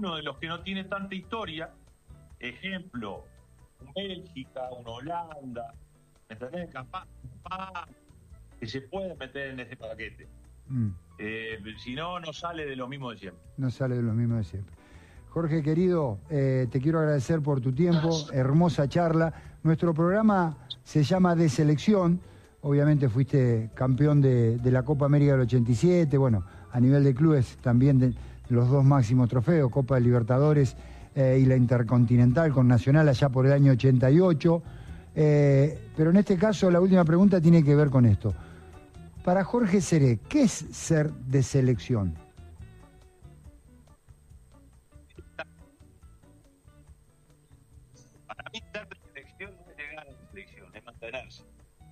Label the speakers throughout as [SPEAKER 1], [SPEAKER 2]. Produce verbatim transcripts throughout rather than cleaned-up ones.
[SPEAKER 1] alguno de los que no tiene tanta historia, ejemplo, un Bélgica, un Holanda, ¿me entendés? Capaz, capaz que se puede meter en ese paquete. Mm. Eh, si no, no sale de lo mismo de siempre.
[SPEAKER 2] No sale de lo mismo de siempre. Jorge, querido, eh, te quiero agradecer por tu tiempo, hermosa charla. Nuestro programa se llama De Selección. Obviamente fuiste campeón de, de la Copa América del ochenta y siete, bueno, a nivel de clubes también de los dos máximos trofeos, Copa de Libertadores eh, y la Intercontinental con Nacional allá por el año ochenta y ocho. Eh, pero en este caso la última pregunta tiene que ver con esto. Para Jorge Seré, ¿qué es ser de selección?
[SPEAKER 1] Para mí ser de selección no es llegar a la selección, es mantenerse.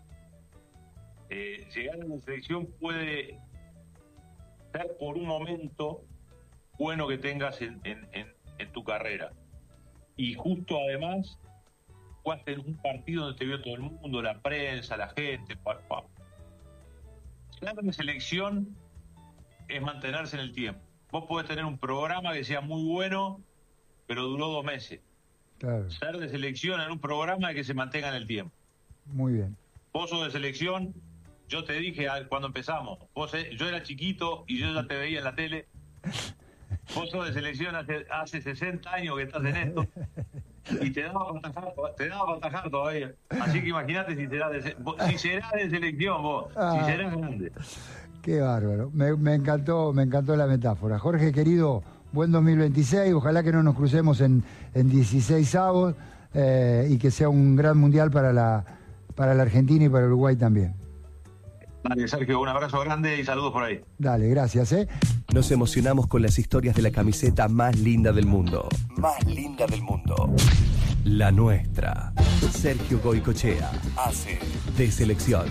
[SPEAKER 1] Eh, llegar a la selección puede ser por un momento bueno que tengas en, en, en, en tu carrera. Y justo además, jugaste en un partido donde te vio todo el mundo, la prensa, la gente. Pa, pa. Llegar a la selección es mantenerse en el tiempo. Vos podés tener un programa que sea muy bueno, pero duró dos meses.
[SPEAKER 2] Claro.
[SPEAKER 1] Ser de selección en un programa que se mantenga en el tiempo.
[SPEAKER 2] Muy bien.
[SPEAKER 1] Vos sos de selección. Yo te dije cuando empezamos, vos, yo era chiquito y yo ya te veía en la tele. Vos sos de selección hace, hace sesenta años que estás en esto y te daba para atajar, te daba para atajar todavía. Así que imagínate si serás de, si serás de selección vos, ah, si serás grande.
[SPEAKER 2] Qué bárbaro. Me, me encantó, me encantó la metáfora. Jorge, querido, buen dos mil veintiséis. Ojalá que no nos crucemos en, en dieciséis avos eh, y que sea un gran mundial para la, para la Argentina y para Uruguay también.
[SPEAKER 1] Dale, Sergio, un abrazo grande y saludos por ahí.
[SPEAKER 2] Dale, gracias, ¿eh?
[SPEAKER 3] Nos emocionamos con las historias de la camiseta más linda del mundo. Más linda del mundo. La nuestra. Sergio Goycochea hace De Selección.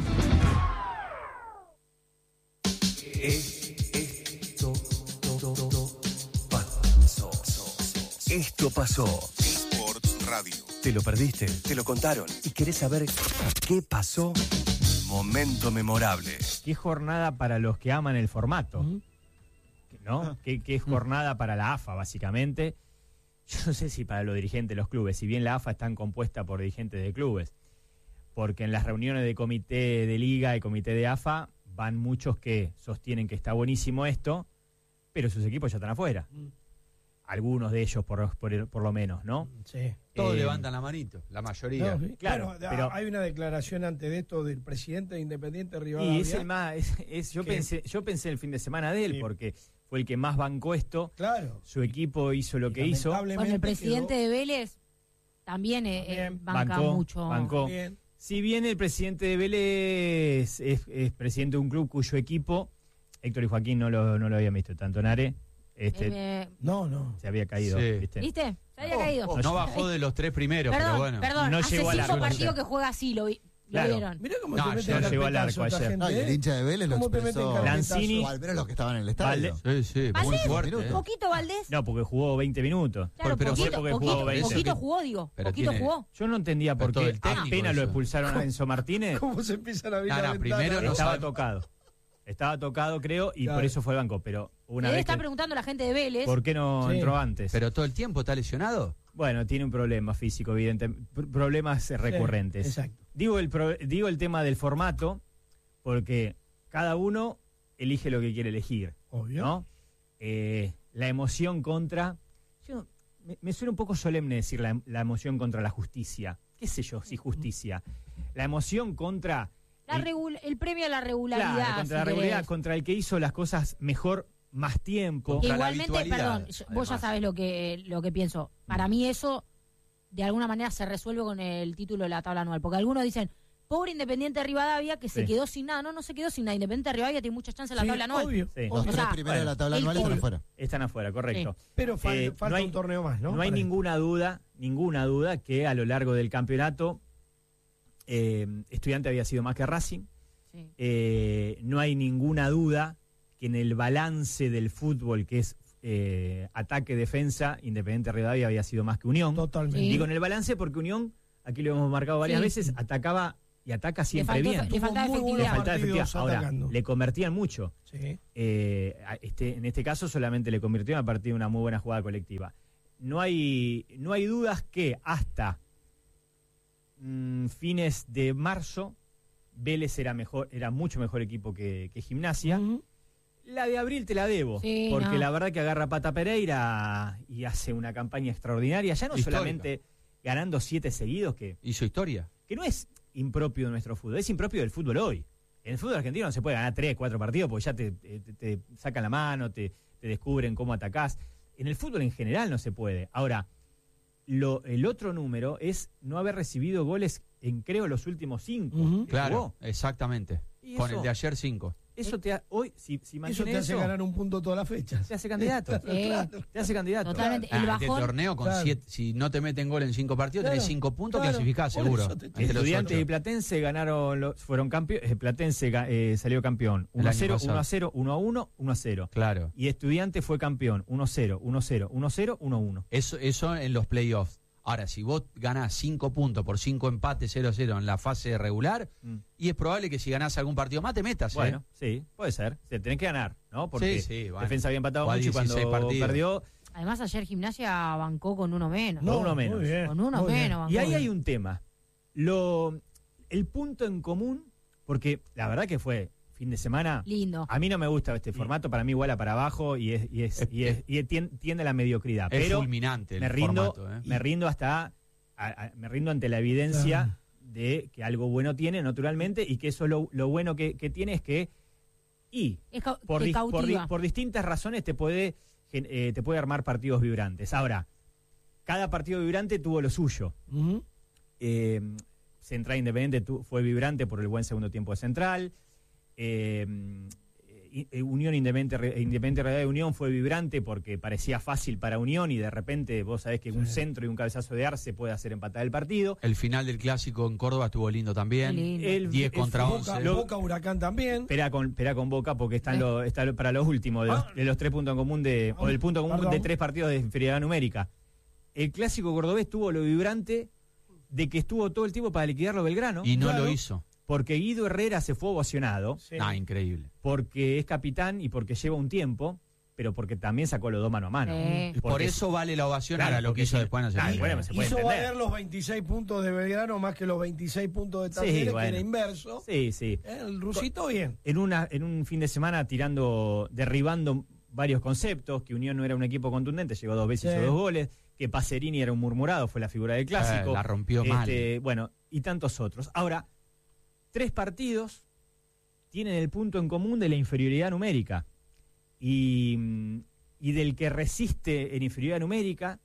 [SPEAKER 3] Esto pasó. Esto pasó.
[SPEAKER 4] Sports Radio.
[SPEAKER 3] ¿Te lo perdiste? ¿Te lo contaron? ¿Y querés saber qué pasó? Momento memorable.
[SPEAKER 5] ¿Qué jornada para los que aman el formato? Uh-huh. ¿No? ¿Qué, qué jornada para la A F A, básicamente? Yo no sé si para los dirigentes de los clubes, si bien la A F A está compuesta por dirigentes de clubes, porque en las reuniones de comité de liga y comité de A F A van muchos que sostienen que está buenísimo esto, pero sus equipos ya están afuera. Uh-huh. Algunos de ellos, por, por, por lo menos, ¿no?
[SPEAKER 6] Sí.
[SPEAKER 7] Todos
[SPEAKER 5] eh,
[SPEAKER 7] levantan la manito, la mayoría.
[SPEAKER 6] No,
[SPEAKER 5] claro,
[SPEAKER 6] bueno,
[SPEAKER 5] pero
[SPEAKER 6] hay una declaración antes de esto del presidente de Independiente Rivadavia.
[SPEAKER 5] Y es el más, es, es, yo, pensé, yo pensé el fin de semana de él, sí, porque fue el que más bancó esto.
[SPEAKER 6] Claro.
[SPEAKER 5] Su equipo hizo lo
[SPEAKER 6] y
[SPEAKER 5] que hizo.
[SPEAKER 8] Bueno, el presidente quedó... de Vélez también, también. Eh, banca
[SPEAKER 5] bancó,
[SPEAKER 8] mucho.
[SPEAKER 5] Bancó.
[SPEAKER 6] Bien.
[SPEAKER 5] Si bien el presidente de Vélez es, es presidente de un club cuyo equipo, Héctor y Joaquín no lo, no lo habían visto, tanto Nare. Este,
[SPEAKER 6] eh, no, no.
[SPEAKER 5] Se había caído.
[SPEAKER 7] Sí.
[SPEAKER 5] ¿Viste?
[SPEAKER 8] ¿Viste? Se había
[SPEAKER 6] oh,
[SPEAKER 8] caído.
[SPEAKER 7] Oh, no bajó de los tres primeros,
[SPEAKER 8] perdón,
[SPEAKER 7] pero bueno.
[SPEAKER 8] Perdón,
[SPEAKER 5] no
[SPEAKER 8] hace
[SPEAKER 5] llegó
[SPEAKER 8] cinco
[SPEAKER 5] al
[SPEAKER 8] partidos que juega así, lo, vi,
[SPEAKER 5] claro.
[SPEAKER 8] lo vieron.
[SPEAKER 6] Mirá cómo
[SPEAKER 7] no,
[SPEAKER 6] se mete
[SPEAKER 5] no
[SPEAKER 6] en
[SPEAKER 5] llegó al
[SPEAKER 6] carpetazo
[SPEAKER 5] arco
[SPEAKER 6] esta
[SPEAKER 5] ayer.
[SPEAKER 6] gente,
[SPEAKER 4] No, y el
[SPEAKER 6] ¿eh?
[SPEAKER 4] hincha de Vélez lo
[SPEAKER 6] ¿Cómo te
[SPEAKER 4] expresó.
[SPEAKER 6] meten
[SPEAKER 5] Lanzini,
[SPEAKER 4] O al menos los que estaban en el estadio.
[SPEAKER 5] Valde...
[SPEAKER 7] Sí, sí, muy
[SPEAKER 8] ¿Valdés?
[SPEAKER 7] fuerte.
[SPEAKER 8] ¿Un poquito Valdés?
[SPEAKER 5] No, porque jugó veinte minutos.
[SPEAKER 8] Claro,
[SPEAKER 7] pero
[SPEAKER 8] poquito,
[SPEAKER 5] porque
[SPEAKER 8] poquito,
[SPEAKER 5] jugó veinte.
[SPEAKER 8] poquito jugó, digo.
[SPEAKER 7] Pero
[SPEAKER 8] poquito
[SPEAKER 7] tiene...
[SPEAKER 8] jugó.
[SPEAKER 5] Yo no entendía por
[SPEAKER 7] Pero
[SPEAKER 5] qué
[SPEAKER 7] todo el técnico
[SPEAKER 5] apenas
[SPEAKER 7] eso.
[SPEAKER 5] lo expulsaron a Enzo Martínez.
[SPEAKER 6] ¿Cómo se empiezan a ver
[SPEAKER 7] No,
[SPEAKER 6] la
[SPEAKER 7] no,
[SPEAKER 6] ventana?
[SPEAKER 7] primero no
[SPEAKER 5] Estaba
[SPEAKER 7] sabe.
[SPEAKER 5] tocado. Estaba tocado, creo, y
[SPEAKER 6] Claro.
[SPEAKER 5] por eso fue al banco. Pero una
[SPEAKER 8] Él
[SPEAKER 5] vez
[SPEAKER 8] está
[SPEAKER 5] que...
[SPEAKER 8] preguntando a la gente de Vélez.
[SPEAKER 5] ¿Por qué no
[SPEAKER 6] Sí.
[SPEAKER 5] entró antes?
[SPEAKER 7] Pero todo el tiempo está lesionado.
[SPEAKER 5] Bueno, tiene un problema físico, evidente, pr- problemas recurrentes.
[SPEAKER 6] Sí, exacto.
[SPEAKER 5] Digo el, pro, digo el tema del formato, porque cada uno elige lo que quiere elegir,
[SPEAKER 6] Obvio.
[SPEAKER 5] ¿no? Eh, la emoción contra... Yo, me, me suena un poco solemne decir la, la emoción contra la justicia. ¿Qué sé yo si justicia? La emoción contra...
[SPEAKER 8] La
[SPEAKER 5] el,
[SPEAKER 8] regul- el premio a la regularidad.
[SPEAKER 5] claro, contra
[SPEAKER 8] si
[SPEAKER 5] la regularidad,
[SPEAKER 8] querés.
[SPEAKER 5] contra el que hizo las cosas mejor más tiempo.
[SPEAKER 8] Que
[SPEAKER 7] Contra la
[SPEAKER 8] igualmente,
[SPEAKER 7] habitualidad,
[SPEAKER 8] perdón, yo- vos ya
[SPEAKER 7] además.
[SPEAKER 8] sabés lo que, lo que pienso. Para mí eso, de alguna manera, se resuelve con el título de la tabla anual. Porque algunos dicen, pobre Independiente de Rivadavia, que se
[SPEAKER 5] Sí.
[SPEAKER 8] quedó sin nada. No, no se quedó sin nada. Independiente de Rivadavia tiene muchas chances en la
[SPEAKER 6] Sí,
[SPEAKER 8] tabla anual.
[SPEAKER 6] obvio.
[SPEAKER 5] Sí.
[SPEAKER 4] Los
[SPEAKER 8] O
[SPEAKER 4] tres
[SPEAKER 8] sea,
[SPEAKER 4] primeros de la tabla
[SPEAKER 8] el
[SPEAKER 4] anual están
[SPEAKER 8] obvio.
[SPEAKER 4] afuera.
[SPEAKER 5] Están afuera, correcto.
[SPEAKER 6] Pero fal-
[SPEAKER 5] Eh,
[SPEAKER 6] falta
[SPEAKER 5] no hay-
[SPEAKER 6] un torneo más, ¿no?
[SPEAKER 5] No hay
[SPEAKER 6] Para-
[SPEAKER 5] ninguna duda, ninguna duda que a lo largo del campeonato eh, Estudiante había sido más que Racing.
[SPEAKER 8] Sí.
[SPEAKER 5] Eh, no hay ninguna duda que en el balance del fútbol, que es eh, ataque-defensa, Independiente Rivadavia había sido más que Unión.
[SPEAKER 6] Totalmente.
[SPEAKER 8] Sí.
[SPEAKER 5] Digo en el balance porque Unión, aquí lo hemos marcado varias
[SPEAKER 8] Sí.
[SPEAKER 5] veces, atacaba y ataca
[SPEAKER 8] Le
[SPEAKER 5] siempre
[SPEAKER 8] faltó-
[SPEAKER 5] bien.
[SPEAKER 8] le faltaba
[SPEAKER 6] Tuvo muy
[SPEAKER 8] efectividad.
[SPEAKER 6] buenos
[SPEAKER 5] Le faltaba
[SPEAKER 6] partidos
[SPEAKER 5] efectividad. Ahora,
[SPEAKER 6] atacando.
[SPEAKER 5] le convertían mucho.
[SPEAKER 6] Sí.
[SPEAKER 5] Eh, a- este, en este caso solamente le convirtió a partir de una muy buena jugada colectiva. No hay, no hay dudas que hasta mm, fines de marzo Vélez era mejor, era mucho mejor equipo que, que Gimnasia.
[SPEAKER 6] Ujú.
[SPEAKER 5] La de abril te la debo,
[SPEAKER 8] Sí,
[SPEAKER 5] porque
[SPEAKER 8] no.
[SPEAKER 5] la verdad que agarra Pata Pereira y hace una campaña extraordinaria, ya no
[SPEAKER 7] Histórica.
[SPEAKER 5] solamente ganando siete seguidos, que,
[SPEAKER 7] Hizo historia.
[SPEAKER 5] que no es impropio de nuestro fútbol, es impropio del fútbol hoy. En el fútbol argentino no se puede ganar tres, cuatro partidos porque ya te, te- te sacan la mano, te, te descubren cómo atacás. En el fútbol en general no se puede. Ahora, lo, el otro número es no haber recibido goles en, creo, los últimos cinco.
[SPEAKER 6] Ujú.
[SPEAKER 5] que
[SPEAKER 7] Claro,
[SPEAKER 5] jugó.
[SPEAKER 7] exactamente.
[SPEAKER 5] Y
[SPEAKER 7] Con
[SPEAKER 5] eso-
[SPEAKER 7] el de ayer cinco.
[SPEAKER 5] Eso te ha- hoy, si, si
[SPEAKER 6] Eso
[SPEAKER 5] mantiene
[SPEAKER 6] te hace
[SPEAKER 5] eso,
[SPEAKER 6] ganar un punto todas las fechas.
[SPEAKER 5] te hace candidato.
[SPEAKER 8] Sí.
[SPEAKER 5] Te hace candidato.
[SPEAKER 8] Totalmente.
[SPEAKER 7] Ah,
[SPEAKER 8] El
[SPEAKER 7] este
[SPEAKER 8] bajón.
[SPEAKER 7] torneo con
[SPEAKER 6] Claro.
[SPEAKER 7] siete, si no te meten gol en cinco partidos,
[SPEAKER 6] Claro,
[SPEAKER 7] tenés cinco puntos,
[SPEAKER 6] claro,
[SPEAKER 7] clasificás
[SPEAKER 6] por
[SPEAKER 7] seguro.
[SPEAKER 6] eso te estoy
[SPEAKER 7] Entre los
[SPEAKER 5] Estudiantes
[SPEAKER 7] ocho.
[SPEAKER 5] y Platense ganaron, los, fueron campeones. Platense ga- eh, salió campeón
[SPEAKER 7] El
[SPEAKER 5] uno a
[SPEAKER 7] año
[SPEAKER 5] cero,
[SPEAKER 7] pasado.
[SPEAKER 5] uno a cero, uno a uno, uno a cero.
[SPEAKER 7] Claro.
[SPEAKER 5] Y Estudiantes fue campeón uno a cero, uno a cero, uno a cero, uno a uno.
[SPEAKER 7] Eso, eso en los playoffs. Ahora, si vos ganás cinco puntos por cinco empates cero a cero en la fase regular,
[SPEAKER 5] Mm.
[SPEAKER 7] y es probable que si ganás algún partido más te metas.
[SPEAKER 5] Bueno,
[SPEAKER 7] ¿eh?
[SPEAKER 5] sí, puede ser. Se tenés que ganar, ¿no? Porque
[SPEAKER 7] Sí, sí, bueno.
[SPEAKER 5] Defensa había empatado
[SPEAKER 7] O a
[SPEAKER 5] mucho y cuando
[SPEAKER 7] dieciséis partidos.
[SPEAKER 5] perdió.
[SPEAKER 8] Además, ayer Gimnasia bancó con uno menos.
[SPEAKER 5] No, uno menos.
[SPEAKER 6] Muy bien,
[SPEAKER 8] Con uno
[SPEAKER 6] muy bien.
[SPEAKER 8] menos. bancó.
[SPEAKER 5] Y ahí hay un tema. Lo, el punto en común, porque la verdad que fue fin de semana.
[SPEAKER 8] Lindo.
[SPEAKER 5] A mí no me gusta este formato, para mí iguala para abajo y es, y es,
[SPEAKER 7] Es-
[SPEAKER 5] y es- y tien- tiende a la mediocridad.
[SPEAKER 7] Es
[SPEAKER 5] pero
[SPEAKER 7] fulminante el
[SPEAKER 5] me rindo,
[SPEAKER 7] formato. ¿eh?
[SPEAKER 5] me rindo hasta a- a- me rindo ante la evidencia
[SPEAKER 6] Claro.
[SPEAKER 5] de que algo bueno tiene naturalmente y que eso lo, lo bueno que, que tiene es que y
[SPEAKER 8] Es cau-
[SPEAKER 5] por,
[SPEAKER 8] te
[SPEAKER 5] dis- por, di-
[SPEAKER 8] cautiva.
[SPEAKER 5] por distintas razones te puede gen- eh, te puede armar partidos vibrantes. Ahora, cada partido vibrante tuvo lo suyo.
[SPEAKER 6] Ujú.
[SPEAKER 5] Eh, Central Independiente tu- fue vibrante por el buen segundo tiempo de Central. Eh, i- eh, Unión Independiente, Re- Independiente Realidad de Unión fue vibrante porque parecía fácil para Unión y de repente vos sabés que un
[SPEAKER 6] Sí.
[SPEAKER 5] centro y un cabezazo de Arce puede hacer empatar el partido.
[SPEAKER 7] El final del clásico en Córdoba estuvo lindo también.
[SPEAKER 8] Qué lindo.
[SPEAKER 5] El-
[SPEAKER 7] diez
[SPEAKER 5] el-
[SPEAKER 7] contra
[SPEAKER 6] Boca,
[SPEAKER 7] once.
[SPEAKER 5] lo-
[SPEAKER 6] Boca, Huracán también.
[SPEAKER 5] Espera con, espera con Boca porque están
[SPEAKER 8] Eh.
[SPEAKER 5] los, está lo- para los últimos de los,
[SPEAKER 6] Ah.
[SPEAKER 5] de los tres puntos en común de, o del punto común
[SPEAKER 6] Perdón.
[SPEAKER 5] de tres partidos de inferioridad numérica. El clásico cordobés tuvo lo vibrante de que estuvo todo el tiempo para liquidarlo Belgrano,
[SPEAKER 7] Y no
[SPEAKER 6] Claro.
[SPEAKER 7] lo hizo.
[SPEAKER 5] porque Guido Herrera se fue ovacionado,
[SPEAKER 6] Sí.
[SPEAKER 7] Ah, increíble.
[SPEAKER 5] porque es capitán y porque lleva un tiempo, pero porque también sacó los dos mano a mano.
[SPEAKER 8] Sí.
[SPEAKER 7] Por
[SPEAKER 5] Porque-
[SPEAKER 7] eso vale la ovación.
[SPEAKER 5] Claro,
[SPEAKER 7] Ahora lo
[SPEAKER 5] porque
[SPEAKER 7] que hizo
[SPEAKER 5] si-
[SPEAKER 7] después no se
[SPEAKER 5] Ah,
[SPEAKER 7] puede.
[SPEAKER 5] bueno, se puede
[SPEAKER 6] Hizo
[SPEAKER 5] entender.
[SPEAKER 6] valer los veintiséis puntos de Belgrano más que los veintiséis puntos de Talleres,
[SPEAKER 5] bueno.
[SPEAKER 6] que era inverso.
[SPEAKER 5] Sí, sí.
[SPEAKER 6] Eh, El rusito bien.
[SPEAKER 5] En, una, en un fin de semana tirando, derribando varios conceptos, que Unión no era un equipo contundente, llegó dos veces,
[SPEAKER 6] Sí.
[SPEAKER 5] hizo dos goles, que Pacerini era un murmurado, fue la figura del clásico.
[SPEAKER 7] Eh, la rompió
[SPEAKER 5] Este, bueno, y tantos otros. Ahora, tres partidos tienen el punto en común de la inferioridad numérica. Y, mm, y del que resiste en inferioridad numérica,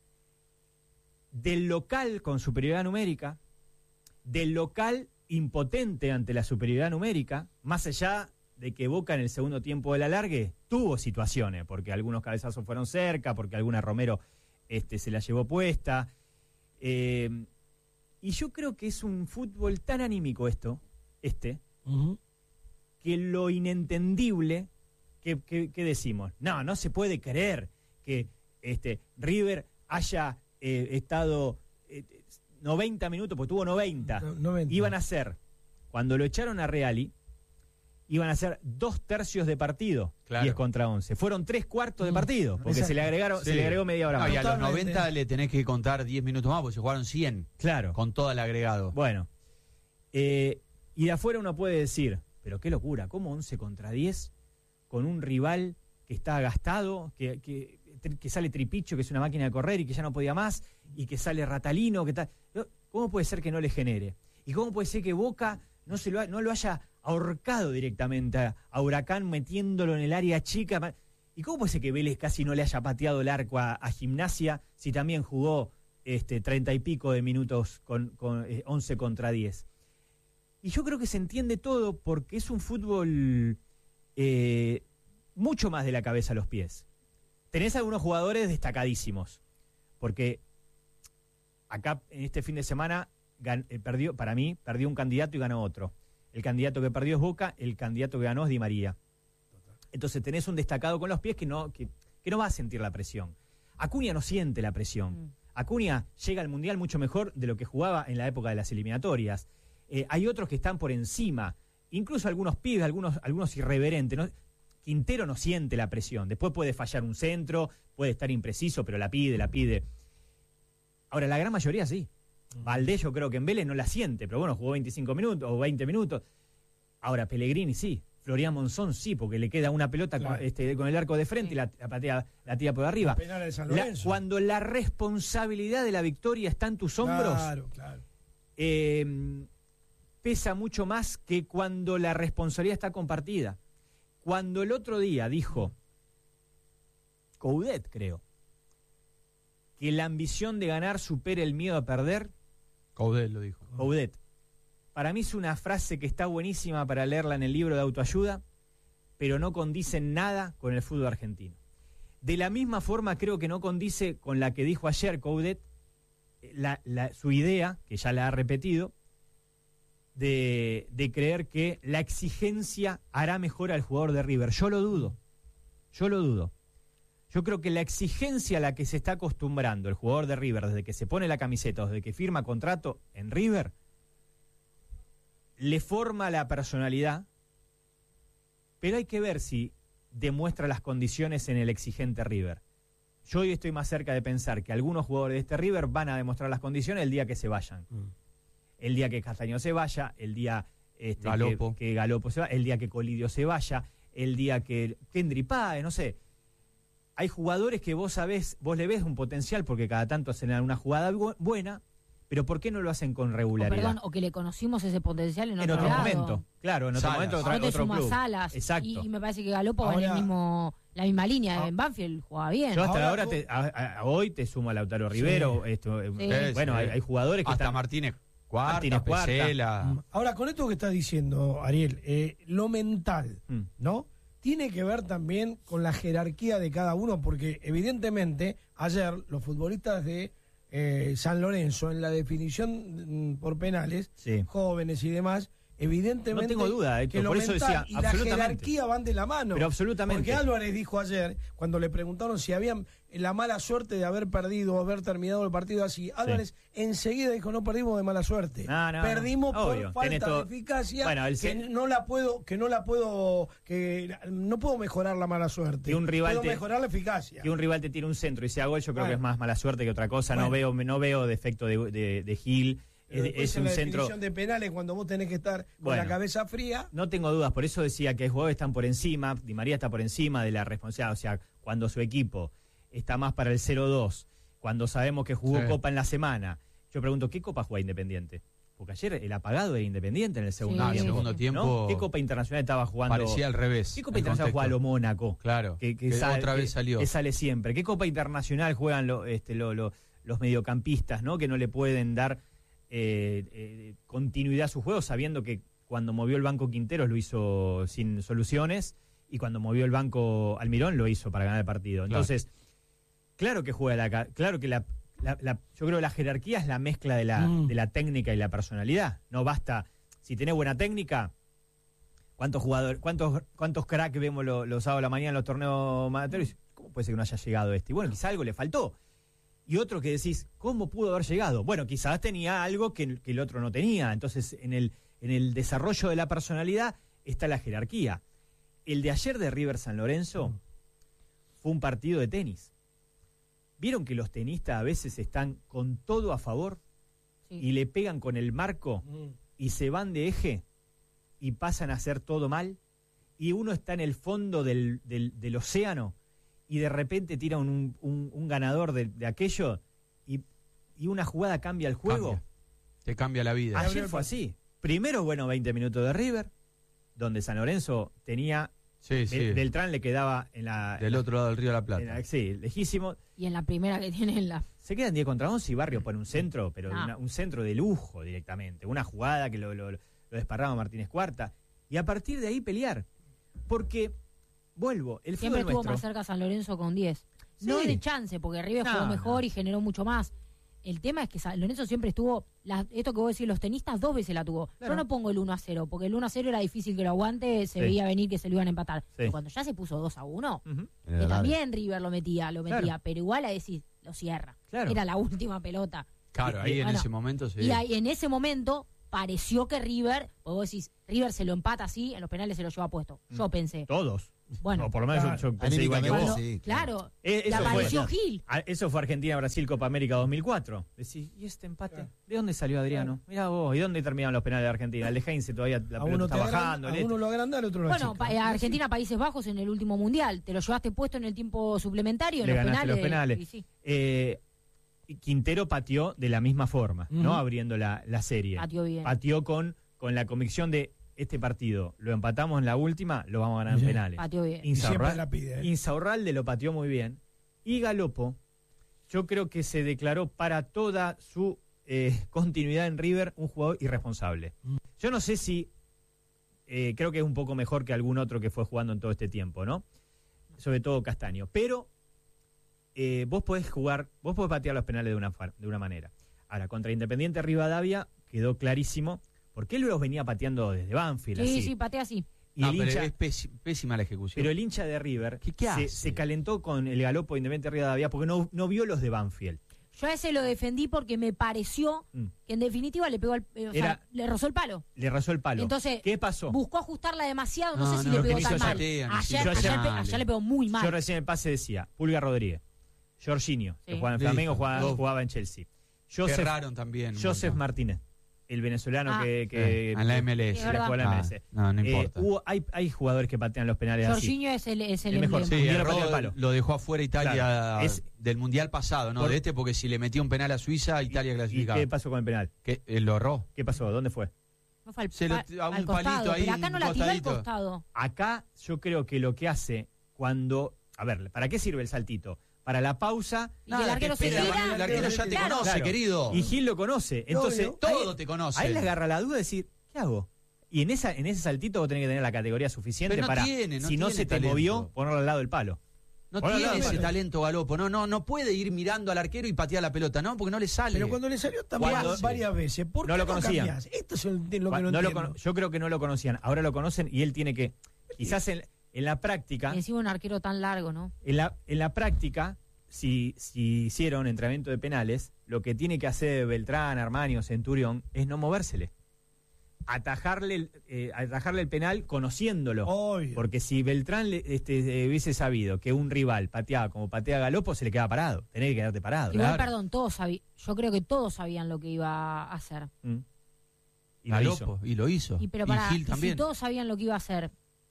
[SPEAKER 5] del local con superioridad numérica, del local impotente ante la superioridad numérica, más allá de que Boca en el segundo tiempo del alargue tuvo situaciones, porque algunos cabezazos fueron cerca, porque alguna Romero este, se la llevó puesta. Eh, y yo creo que es un fútbol tan anímico esto, este,
[SPEAKER 6] Ujú.
[SPEAKER 5] que lo inentendible que, que- que decimos, no, no se puede creer que este River haya eh, estado eh, noventa minutos, porque tuvo noventa,
[SPEAKER 6] No- noventa.
[SPEAKER 5] iban a ser, cuando lo echaron a Reali, iban a ser dos tercios de partido,
[SPEAKER 7] Claro.
[SPEAKER 5] diez contra once. Fueron tres cuartos de
[SPEAKER 6] Mm,
[SPEAKER 5] partido, porque
[SPEAKER 6] exacto.
[SPEAKER 5] se le agregaron, se
[SPEAKER 7] Sí.
[SPEAKER 5] le agregó media hora
[SPEAKER 7] No,
[SPEAKER 5] más.
[SPEAKER 7] y a los
[SPEAKER 6] Totalmente.
[SPEAKER 7] noventa le tenés que contar diez minutos más, porque se jugaron cien
[SPEAKER 5] Claro.
[SPEAKER 7] con todo el agregado.
[SPEAKER 5] Bueno, eh, y de afuera uno puede decir, pero qué locura, ¿cómo once contra diez con un rival que está gastado, que, que, que sale Tripicho, que es una máquina de correr y que ya no podía más, y que sale Ratalino, que tal? ¿Cómo puede ser que no le genere? ¿Y cómo puede ser que Boca no, se lo, ha- no lo haya ahorcado directamente a, a Huracán metiéndolo en el área chica? ¿Y cómo puede ser que Vélez casi no le haya pateado el arco a, a Gimnasia si también jugó este treinta y pico de minutos con, con eh, once contra diez? Y yo creo que se entiende todo porque es un fútbol eh, mucho más de la cabeza a los pies. Tenés algunos jugadores destacadísimos, porque acá en este fin de semana gan- eh, perdió, para mí, perdió un candidato y ganó otro. El candidato que perdió es Boca, el candidato que ganó es Di María. Entonces tenés un destacado con los pies que no, que, que no va a sentir la presión. Acuña no siente la presión.
[SPEAKER 8] Mm.
[SPEAKER 5] Acuña llega al Mundial mucho mejor de lo que jugaba en la época de las eliminatorias. Eh, hay otros que están por encima, incluso algunos pibes, algunos, algunos irreverentes, ¿no? Quintero no siente la presión, después puede fallar un centro, puede estar impreciso, pero la pide, la pide. Ahora, la gran mayoría sí. Valdés yo creo que en Vélez no la siente, pero bueno, jugó veinticinco minutos o veinte minutos. Ahora, Pellegrini sí, Florian Monzón sí, porque le queda una pelota claro. con, este, con el arco de frente sí. y la, la patea, la tira por arriba.
[SPEAKER 6] De San
[SPEAKER 5] la, cuando la responsabilidad de la victoria está en tus hombros,
[SPEAKER 6] claro, claro.
[SPEAKER 5] Eh, pesa mucho más que cuando la responsabilidad está compartida. Cuando el otro día dijo Coudet, creo, que la ambición de ganar supera el miedo a perder.
[SPEAKER 7] Coudet lo dijo.
[SPEAKER 5] Coudet. Para mí es una frase que está buenísima para leerla en el libro de autoayuda, pero no condice nada con el fútbol argentino. De la misma forma creo que no condice con la que dijo ayer Coudet, la, la, su idea, que ya la ha repetido, de, de creer que la exigencia hará mejor al jugador de River. Yo lo dudo, yo lo dudo. Yo creo que la exigencia a la que se está acostumbrando el jugador de River desde que se pone la camiseta o desde que firma contrato en River, le forma la personalidad, pero hay que ver si demuestra las condiciones en el exigente River. Yo hoy estoy más cerca de pensar que algunos jugadores de este River van a demostrar las condiciones el día que se vayan. Mm. El día que Castaño se vaya, el día este,
[SPEAKER 7] Galopo.
[SPEAKER 5] Que, que Galopo se vaya, el día que Colidio se vaya, el día que Kendry Páez, no sé. Hay jugadores que vos sabés, vos le ves un potencial porque cada tanto hacen una jugada bu buena, pero ¿por qué no lo hacen con regularidad?
[SPEAKER 8] O, perdón, o que le conocimos ese potencial en otro,
[SPEAKER 5] en otro
[SPEAKER 8] lado.
[SPEAKER 5] momento. Claro, en otro
[SPEAKER 7] Salas.
[SPEAKER 5] momento otra,
[SPEAKER 8] no te
[SPEAKER 5] otro
[SPEAKER 8] sumas
[SPEAKER 5] club.
[SPEAKER 8] Salas.
[SPEAKER 5] Exacto.
[SPEAKER 8] Y, y me parece que Galopo
[SPEAKER 6] Ahora,
[SPEAKER 8] va en el mismo, la misma línea.
[SPEAKER 6] Ah,
[SPEAKER 8] en Banfield jugaba bien.
[SPEAKER 5] Yo hasta
[SPEAKER 6] Ahora
[SPEAKER 5] ahora, te, a, a, hoy te sumo a Lautaro Rivero.
[SPEAKER 6] Sí.
[SPEAKER 5] Esto,
[SPEAKER 8] Sí.
[SPEAKER 5] eh, bueno,
[SPEAKER 7] Sí.
[SPEAKER 5] hay, hay jugadores que
[SPEAKER 7] Hasta
[SPEAKER 5] están...
[SPEAKER 7] Martínez Cuarta,
[SPEAKER 5] Martínez Cuarta.
[SPEAKER 7] Pesela.
[SPEAKER 6] Ahora, con esto que estás diciendo, Ariel, eh, lo mental,
[SPEAKER 5] Mm.
[SPEAKER 6] ¿no? Tiene que ver también con la jerarquía de cada uno, porque evidentemente ayer los futbolistas de eh, San Lorenzo, en la definición mm, por penales,
[SPEAKER 5] Sí.
[SPEAKER 6] jóvenes y demás, evidentemente
[SPEAKER 5] No tengo duda, Héctor,
[SPEAKER 6] que lo
[SPEAKER 5] por eso
[SPEAKER 6] mental
[SPEAKER 5] decía,
[SPEAKER 6] y la
[SPEAKER 5] absolutamente.
[SPEAKER 6] jerarquía van de la mano.
[SPEAKER 5] Pero absolutamente.
[SPEAKER 6] Porque Álvarez dijo ayer, cuando le preguntaron si habían la mala suerte de haber perdido o haber terminado el partido así, Álvarez sí. enseguida dijo, no perdimos de mala suerte.
[SPEAKER 5] No, no,
[SPEAKER 6] perdimos
[SPEAKER 5] no,
[SPEAKER 6] por
[SPEAKER 5] obvio.
[SPEAKER 6] falta
[SPEAKER 5] Tenés todo...
[SPEAKER 6] de eficacia,
[SPEAKER 5] bueno, el...
[SPEAKER 6] que no la puedo, que no la puedo, que no puedo mejorar la mala suerte.
[SPEAKER 5] Que un rival
[SPEAKER 6] puedo
[SPEAKER 5] te...
[SPEAKER 6] mejorar la eficacia.
[SPEAKER 5] Que un rival te tire un centro y sea gol, yo creo
[SPEAKER 6] bueno.
[SPEAKER 5] que es más mala suerte que otra cosa.
[SPEAKER 6] Bueno.
[SPEAKER 5] No veo no veo defecto de, de, de Gil. Es, es
[SPEAKER 6] en
[SPEAKER 5] un
[SPEAKER 6] la
[SPEAKER 5] centro.
[SPEAKER 6] definición de penales, cuando vos tenés que estar con
[SPEAKER 5] Bueno,
[SPEAKER 6] la cabeza fría.
[SPEAKER 5] No tengo dudas, por eso decía que los jugadores están por encima, Di María está por encima de la responsabilidad. O sea, cuando su equipo está más para el cero dos, cuando sabemos que jugó
[SPEAKER 7] Sí.
[SPEAKER 5] Copa en la semana, yo pregunto, ¿qué Copa juega Independiente? Porque ayer el apagado era Independiente en el segundo
[SPEAKER 8] Sí.
[SPEAKER 7] Ah, el
[SPEAKER 5] tiempo.
[SPEAKER 7] segundo tiempo
[SPEAKER 5] ¿no? ¿Qué Copa Internacional estaba jugando?
[SPEAKER 7] parecía al revés.
[SPEAKER 5] ¿Qué Copa
[SPEAKER 7] el
[SPEAKER 5] Internacional juega lo
[SPEAKER 7] contexto.
[SPEAKER 5] Mónaco?
[SPEAKER 7] Claro,
[SPEAKER 5] Que, que
[SPEAKER 7] que
[SPEAKER 5] sale-
[SPEAKER 7] otra vez
[SPEAKER 5] que-
[SPEAKER 7] salió.
[SPEAKER 5] que sale siempre. ¿Qué Copa Internacional juegan lo- este, lo- lo- los mediocampistas, ¿no? Que no le pueden dar eh, eh, continuidad a su juego, sabiendo que cuando movió el banco Quinteros lo hizo sin soluciones y cuando movió el banco Almirón lo hizo para ganar el partido.
[SPEAKER 7] Claro.
[SPEAKER 5] Entonces, claro que juega la... ca- Claro que la, la- la- yo creo que la jerarquía es la mezcla de la,
[SPEAKER 6] Mm.
[SPEAKER 5] de la técnica y la personalidad. No basta... Si tenés buena técnica... ¿Cuántos jugadores, cuántos, cuántos cracks vemos los, los sábados a la mañana en los torneos amatorios? ¿Cómo puede ser que no haya llegado este? Y bueno, quizá algo le faltó. Y otro que decís, ¿cómo pudo haber llegado? Bueno, quizás tenía algo que, que el otro no tenía. Entonces, en el, en el desarrollo de la personalidad está la jerarquía. El de ayer de River San Lorenzo fue un partido de tenis. ¿Vieron que los tenistas a veces están con todo a favor
[SPEAKER 8] Sí.
[SPEAKER 5] y le pegan con el marco
[SPEAKER 6] Mm.
[SPEAKER 5] y se van de eje y pasan a hacer todo mal? Y uno está en el fondo del, del, del océano y de repente tira un, un, un ganador de, de aquello y, y una jugada cambia el juego.
[SPEAKER 7] Cambia. Te cambia la vida.
[SPEAKER 5] Ayer fue así. Primero, bueno, veinte minutos de River, donde San Lorenzo tenía...
[SPEAKER 7] Sí, sí.
[SPEAKER 5] Bel- Beltrán le quedaba en la...
[SPEAKER 7] Del otro lado del río de la
[SPEAKER 5] en
[SPEAKER 7] Plata.
[SPEAKER 5] la- sí, lejísimo.
[SPEAKER 8] Y en la primera que tiene en la...
[SPEAKER 5] Se quedan diez contra once y Barrio pone un centro, pero
[SPEAKER 8] No.
[SPEAKER 5] una- un centro de lujo directamente. Una jugada que lo, lo, lo desparraba Martínez Cuarta. Y a partir de ahí pelear. Porque, vuelvo, el
[SPEAKER 8] Siempre
[SPEAKER 5] fútbol
[SPEAKER 8] estuvo
[SPEAKER 5] nuestro...
[SPEAKER 8] más cerca San Lorenzo con diez. No
[SPEAKER 5] Sí.
[SPEAKER 8] de chance, porque River
[SPEAKER 5] No,
[SPEAKER 8] jugó mejor
[SPEAKER 5] no.
[SPEAKER 8] y generó mucho más. El tema es que San Lorenzo siempre estuvo, la- esto que vos decís, los tenistas dos veces la tuvo.
[SPEAKER 5] Claro.
[SPEAKER 8] Yo no pongo el uno a cero, porque el uno a cero era difícil que lo aguante, se
[SPEAKER 5] Sí.
[SPEAKER 8] veía venir que se lo iban a empatar. Pero
[SPEAKER 5] Sí.
[SPEAKER 8] cuando ya se puso dos a uno,
[SPEAKER 5] Ujú.
[SPEAKER 8] que también River lo metía, lo metía,
[SPEAKER 5] Claro.
[SPEAKER 8] pero igual a decir, lo cierra.
[SPEAKER 5] Claro.
[SPEAKER 8] Era la última pelota.
[SPEAKER 7] Claro,
[SPEAKER 5] Y-
[SPEAKER 7] ahí
[SPEAKER 5] y-
[SPEAKER 7] en
[SPEAKER 8] bueno,
[SPEAKER 7] ese momento sí.
[SPEAKER 8] Y ahí, en ese momento pareció que River, pues vos decís, River se lo empata así, en los penales se lo lleva puesto. Yo pensé.
[SPEAKER 5] Todos.
[SPEAKER 8] Bueno,
[SPEAKER 5] o por lo menos
[SPEAKER 6] claro.
[SPEAKER 5] yo, yo pensé igual que vos.
[SPEAKER 8] Cuando-
[SPEAKER 4] sí,
[SPEAKER 8] claro,
[SPEAKER 5] Eh,
[SPEAKER 8] le
[SPEAKER 5] eso fue-
[SPEAKER 8] apareció Gil.
[SPEAKER 5] Ah, Eso fue Argentina-Brasil Copa América dos mil cuatro. Decís, ¿y este empate?
[SPEAKER 6] Claro.
[SPEAKER 5] ¿De dónde salió Adriano? Mirá vos, ¿y dónde terminaron los penales de Argentina? El de Heinze todavía la
[SPEAKER 6] A
[SPEAKER 5] pelota
[SPEAKER 6] uno,
[SPEAKER 5] está
[SPEAKER 6] te agranda,
[SPEAKER 5] bajando.
[SPEAKER 6] a
[SPEAKER 5] el
[SPEAKER 6] uno lo agranda, al otro lo
[SPEAKER 8] Bueno,
[SPEAKER 6] achica.
[SPEAKER 8] pa- eh, Argentina, Países Bajos en el último mundial. Te lo llevaste puesto en el tiempo suplementario, en
[SPEAKER 5] Le
[SPEAKER 8] los
[SPEAKER 5] ganaste
[SPEAKER 8] penales.
[SPEAKER 5] los penales.
[SPEAKER 8] y sí,
[SPEAKER 5] Eh, Quintero pateó de la misma forma, ¿no?
[SPEAKER 6] Ujú.
[SPEAKER 5] Abriendo la, la serie.
[SPEAKER 8] pateó bien.
[SPEAKER 5] Pateó con, con la convicción de este partido. Lo empatamos en la última, lo vamos a ganar
[SPEAKER 6] Sí.
[SPEAKER 5] en penales.
[SPEAKER 8] Pateó bien.
[SPEAKER 6] Y siempre
[SPEAKER 5] Insaurral-
[SPEAKER 6] la pide. ¿eh?
[SPEAKER 5] Insaurralde lo pateó muy bien. Y Galopo, yo creo que se declaró para toda su eh, continuidad en River un jugador irresponsable.
[SPEAKER 6] Mm.
[SPEAKER 5] Yo no sé si, eh, creo que es un poco mejor que algún otro que fue jugando en todo este tiempo, ¿no? Sobre todo Castaño. Pero eh, vos podés jugar, vos podés patear los penales de una, fa- de una manera. Ahora, contra Independiente Rivadavia quedó clarísimo, porque él los venía pateando desde Banfield.
[SPEAKER 8] Sí,
[SPEAKER 5] así.
[SPEAKER 8] sí, patea así.
[SPEAKER 5] Y
[SPEAKER 7] No,
[SPEAKER 5] el
[SPEAKER 7] pero
[SPEAKER 5] hincha-
[SPEAKER 7] es pési- pésima la ejecución.
[SPEAKER 5] pero el hincha de River
[SPEAKER 7] ¿Qué- qué
[SPEAKER 5] se,
[SPEAKER 7] hace?
[SPEAKER 5] se calentó con el Galopo de Independiente Rivadavia porque no, no vio los de Banfield.
[SPEAKER 8] Yo a ese lo defendí porque me pareció
[SPEAKER 5] Mm.
[SPEAKER 8] que en definitiva le pegó al, eh, o sea,
[SPEAKER 5] Era-
[SPEAKER 8] le rozó el palo.
[SPEAKER 5] Le rasó el palo.
[SPEAKER 8] Entonces,
[SPEAKER 5] ¿Qué pasó?
[SPEAKER 8] Buscó ajustarla demasiado, no,
[SPEAKER 7] No,
[SPEAKER 8] sé si
[SPEAKER 7] no,
[SPEAKER 8] le pegó
[SPEAKER 5] que
[SPEAKER 8] tan
[SPEAKER 5] hizo
[SPEAKER 8] mal.
[SPEAKER 7] Satea, no
[SPEAKER 8] Ayer,
[SPEAKER 5] hizo
[SPEAKER 8] ayer, pe-
[SPEAKER 7] penales.
[SPEAKER 8] ayer le pegó muy mal.
[SPEAKER 5] Yo recién en el pase decía, Pulga Rodríguez, Jorginho, que
[SPEAKER 8] Sí.
[SPEAKER 5] jugaba en
[SPEAKER 7] Listo.
[SPEAKER 5] Flamengo, jugaba,
[SPEAKER 7] Dos.
[SPEAKER 5] jugaba en Chelsea.
[SPEAKER 7] Que
[SPEAKER 5] Joseph,
[SPEAKER 7] erraron también. un
[SPEAKER 5] Joseph
[SPEAKER 7] montón.
[SPEAKER 5] Martínez, el venezolano
[SPEAKER 8] Ah.
[SPEAKER 5] que, que
[SPEAKER 7] Eh, en la M L S.
[SPEAKER 8] Es
[SPEAKER 5] que
[SPEAKER 8] verdad.
[SPEAKER 5] juega en la
[SPEAKER 7] Ah,
[SPEAKER 5] M L S.
[SPEAKER 7] no, no
[SPEAKER 5] Eh,
[SPEAKER 7] importa.
[SPEAKER 5] hubo- hay, hay jugadores que patean los penales así.
[SPEAKER 8] Jorginho es el, es el,
[SPEAKER 5] El mejor,
[SPEAKER 8] emblema.
[SPEAKER 7] Sí,
[SPEAKER 5] Y ahora
[SPEAKER 7] erró,
[SPEAKER 5] pateó el palo.
[SPEAKER 7] lo dejó afuera Italia
[SPEAKER 5] Claro, es-
[SPEAKER 7] del Mundial pasado, no
[SPEAKER 5] Por-
[SPEAKER 7] de este, porque si le metía un penal a Suiza, Italia
[SPEAKER 5] ¿Y
[SPEAKER 7] clasificaba.
[SPEAKER 5] qué pasó con el penal?
[SPEAKER 7] Que, eh, lo erró.
[SPEAKER 5] ¿Qué pasó? ¿Dónde fue?
[SPEAKER 8] No fue al,
[SPEAKER 7] Se lo-
[SPEAKER 8] pa-
[SPEAKER 7] a un
[SPEAKER 8] al costado,
[SPEAKER 7] palito ahí,
[SPEAKER 8] pero acá no
[SPEAKER 7] un
[SPEAKER 8] la tiró al
[SPEAKER 7] costadito.
[SPEAKER 8] costado.
[SPEAKER 5] Acá yo creo que lo que hace cuando... A ver, ¿para qué sirve el saltito? Para la pausa.
[SPEAKER 8] Y que el arquero se
[SPEAKER 7] espera,
[SPEAKER 8] gira.
[SPEAKER 7] El arquero ya te
[SPEAKER 8] Claro.
[SPEAKER 7] conoce,
[SPEAKER 5] Claro.
[SPEAKER 7] querido.
[SPEAKER 5] Y Gil lo conoce. Entonces,
[SPEAKER 6] Obvio.
[SPEAKER 7] Todo
[SPEAKER 5] ahí-
[SPEAKER 7] te conoce.
[SPEAKER 5] Ahí le agarra la duda de decir, ¿qué hago? Y en esa en ese saltito vos tenés que tener la categoría suficiente
[SPEAKER 7] Pero no
[SPEAKER 5] para,
[SPEAKER 7] tiene, no
[SPEAKER 5] si no
[SPEAKER 7] tiene
[SPEAKER 5] se te
[SPEAKER 7] talento.
[SPEAKER 5] movió, ponerlo al lado del palo.
[SPEAKER 7] No
[SPEAKER 5] Bueno,
[SPEAKER 7] tiene
[SPEAKER 5] no,
[SPEAKER 7] ese
[SPEAKER 5] bueno.
[SPEAKER 7] talento Galopo. No, no, no puede ir mirando al arquero y patear la pelota, ¿no? Porque no le sale.
[SPEAKER 6] Pero cuando le salió también
[SPEAKER 5] Cuando-
[SPEAKER 6] varias veces. ¿Por
[SPEAKER 5] No
[SPEAKER 6] qué
[SPEAKER 5] lo
[SPEAKER 6] no
[SPEAKER 5] conocían.
[SPEAKER 6] cambiás? Esto es el- lo que no,
[SPEAKER 5] Cua- no lo
[SPEAKER 6] entiendo.
[SPEAKER 5] cono- yo creo que no lo conocían. Ahora lo conocen y él tiene que, quizás en, en la práctica,
[SPEAKER 8] Y encima un arquero tan largo, ¿no?
[SPEAKER 5] en la, en la práctica, si, si hicieron entrenamiento de penales, lo que tiene que hacer Beltrán, Armani o Centurión es no movérsele. Atajarle, el- eh, atajarle el penal conociéndolo.
[SPEAKER 6] Obvio.
[SPEAKER 5] Porque si Beltrán le- este, eh, hubiese sabido que un rival pateaba como patea Galopo, se le queda parado. Tenés que quedarte parado.
[SPEAKER 8] Igual, perdón, todos sabi- yo creo que todos sabían lo que iba a hacer.
[SPEAKER 5] Mm. Y lo
[SPEAKER 7] Galopo,
[SPEAKER 5] hizo.
[SPEAKER 7] y lo hizo.
[SPEAKER 8] Y, pero
[SPEAKER 7] Y
[SPEAKER 8] para,
[SPEAKER 7] Gil
[SPEAKER 8] y
[SPEAKER 7] también.
[SPEAKER 8] si todos sabían lo que iba a hacer,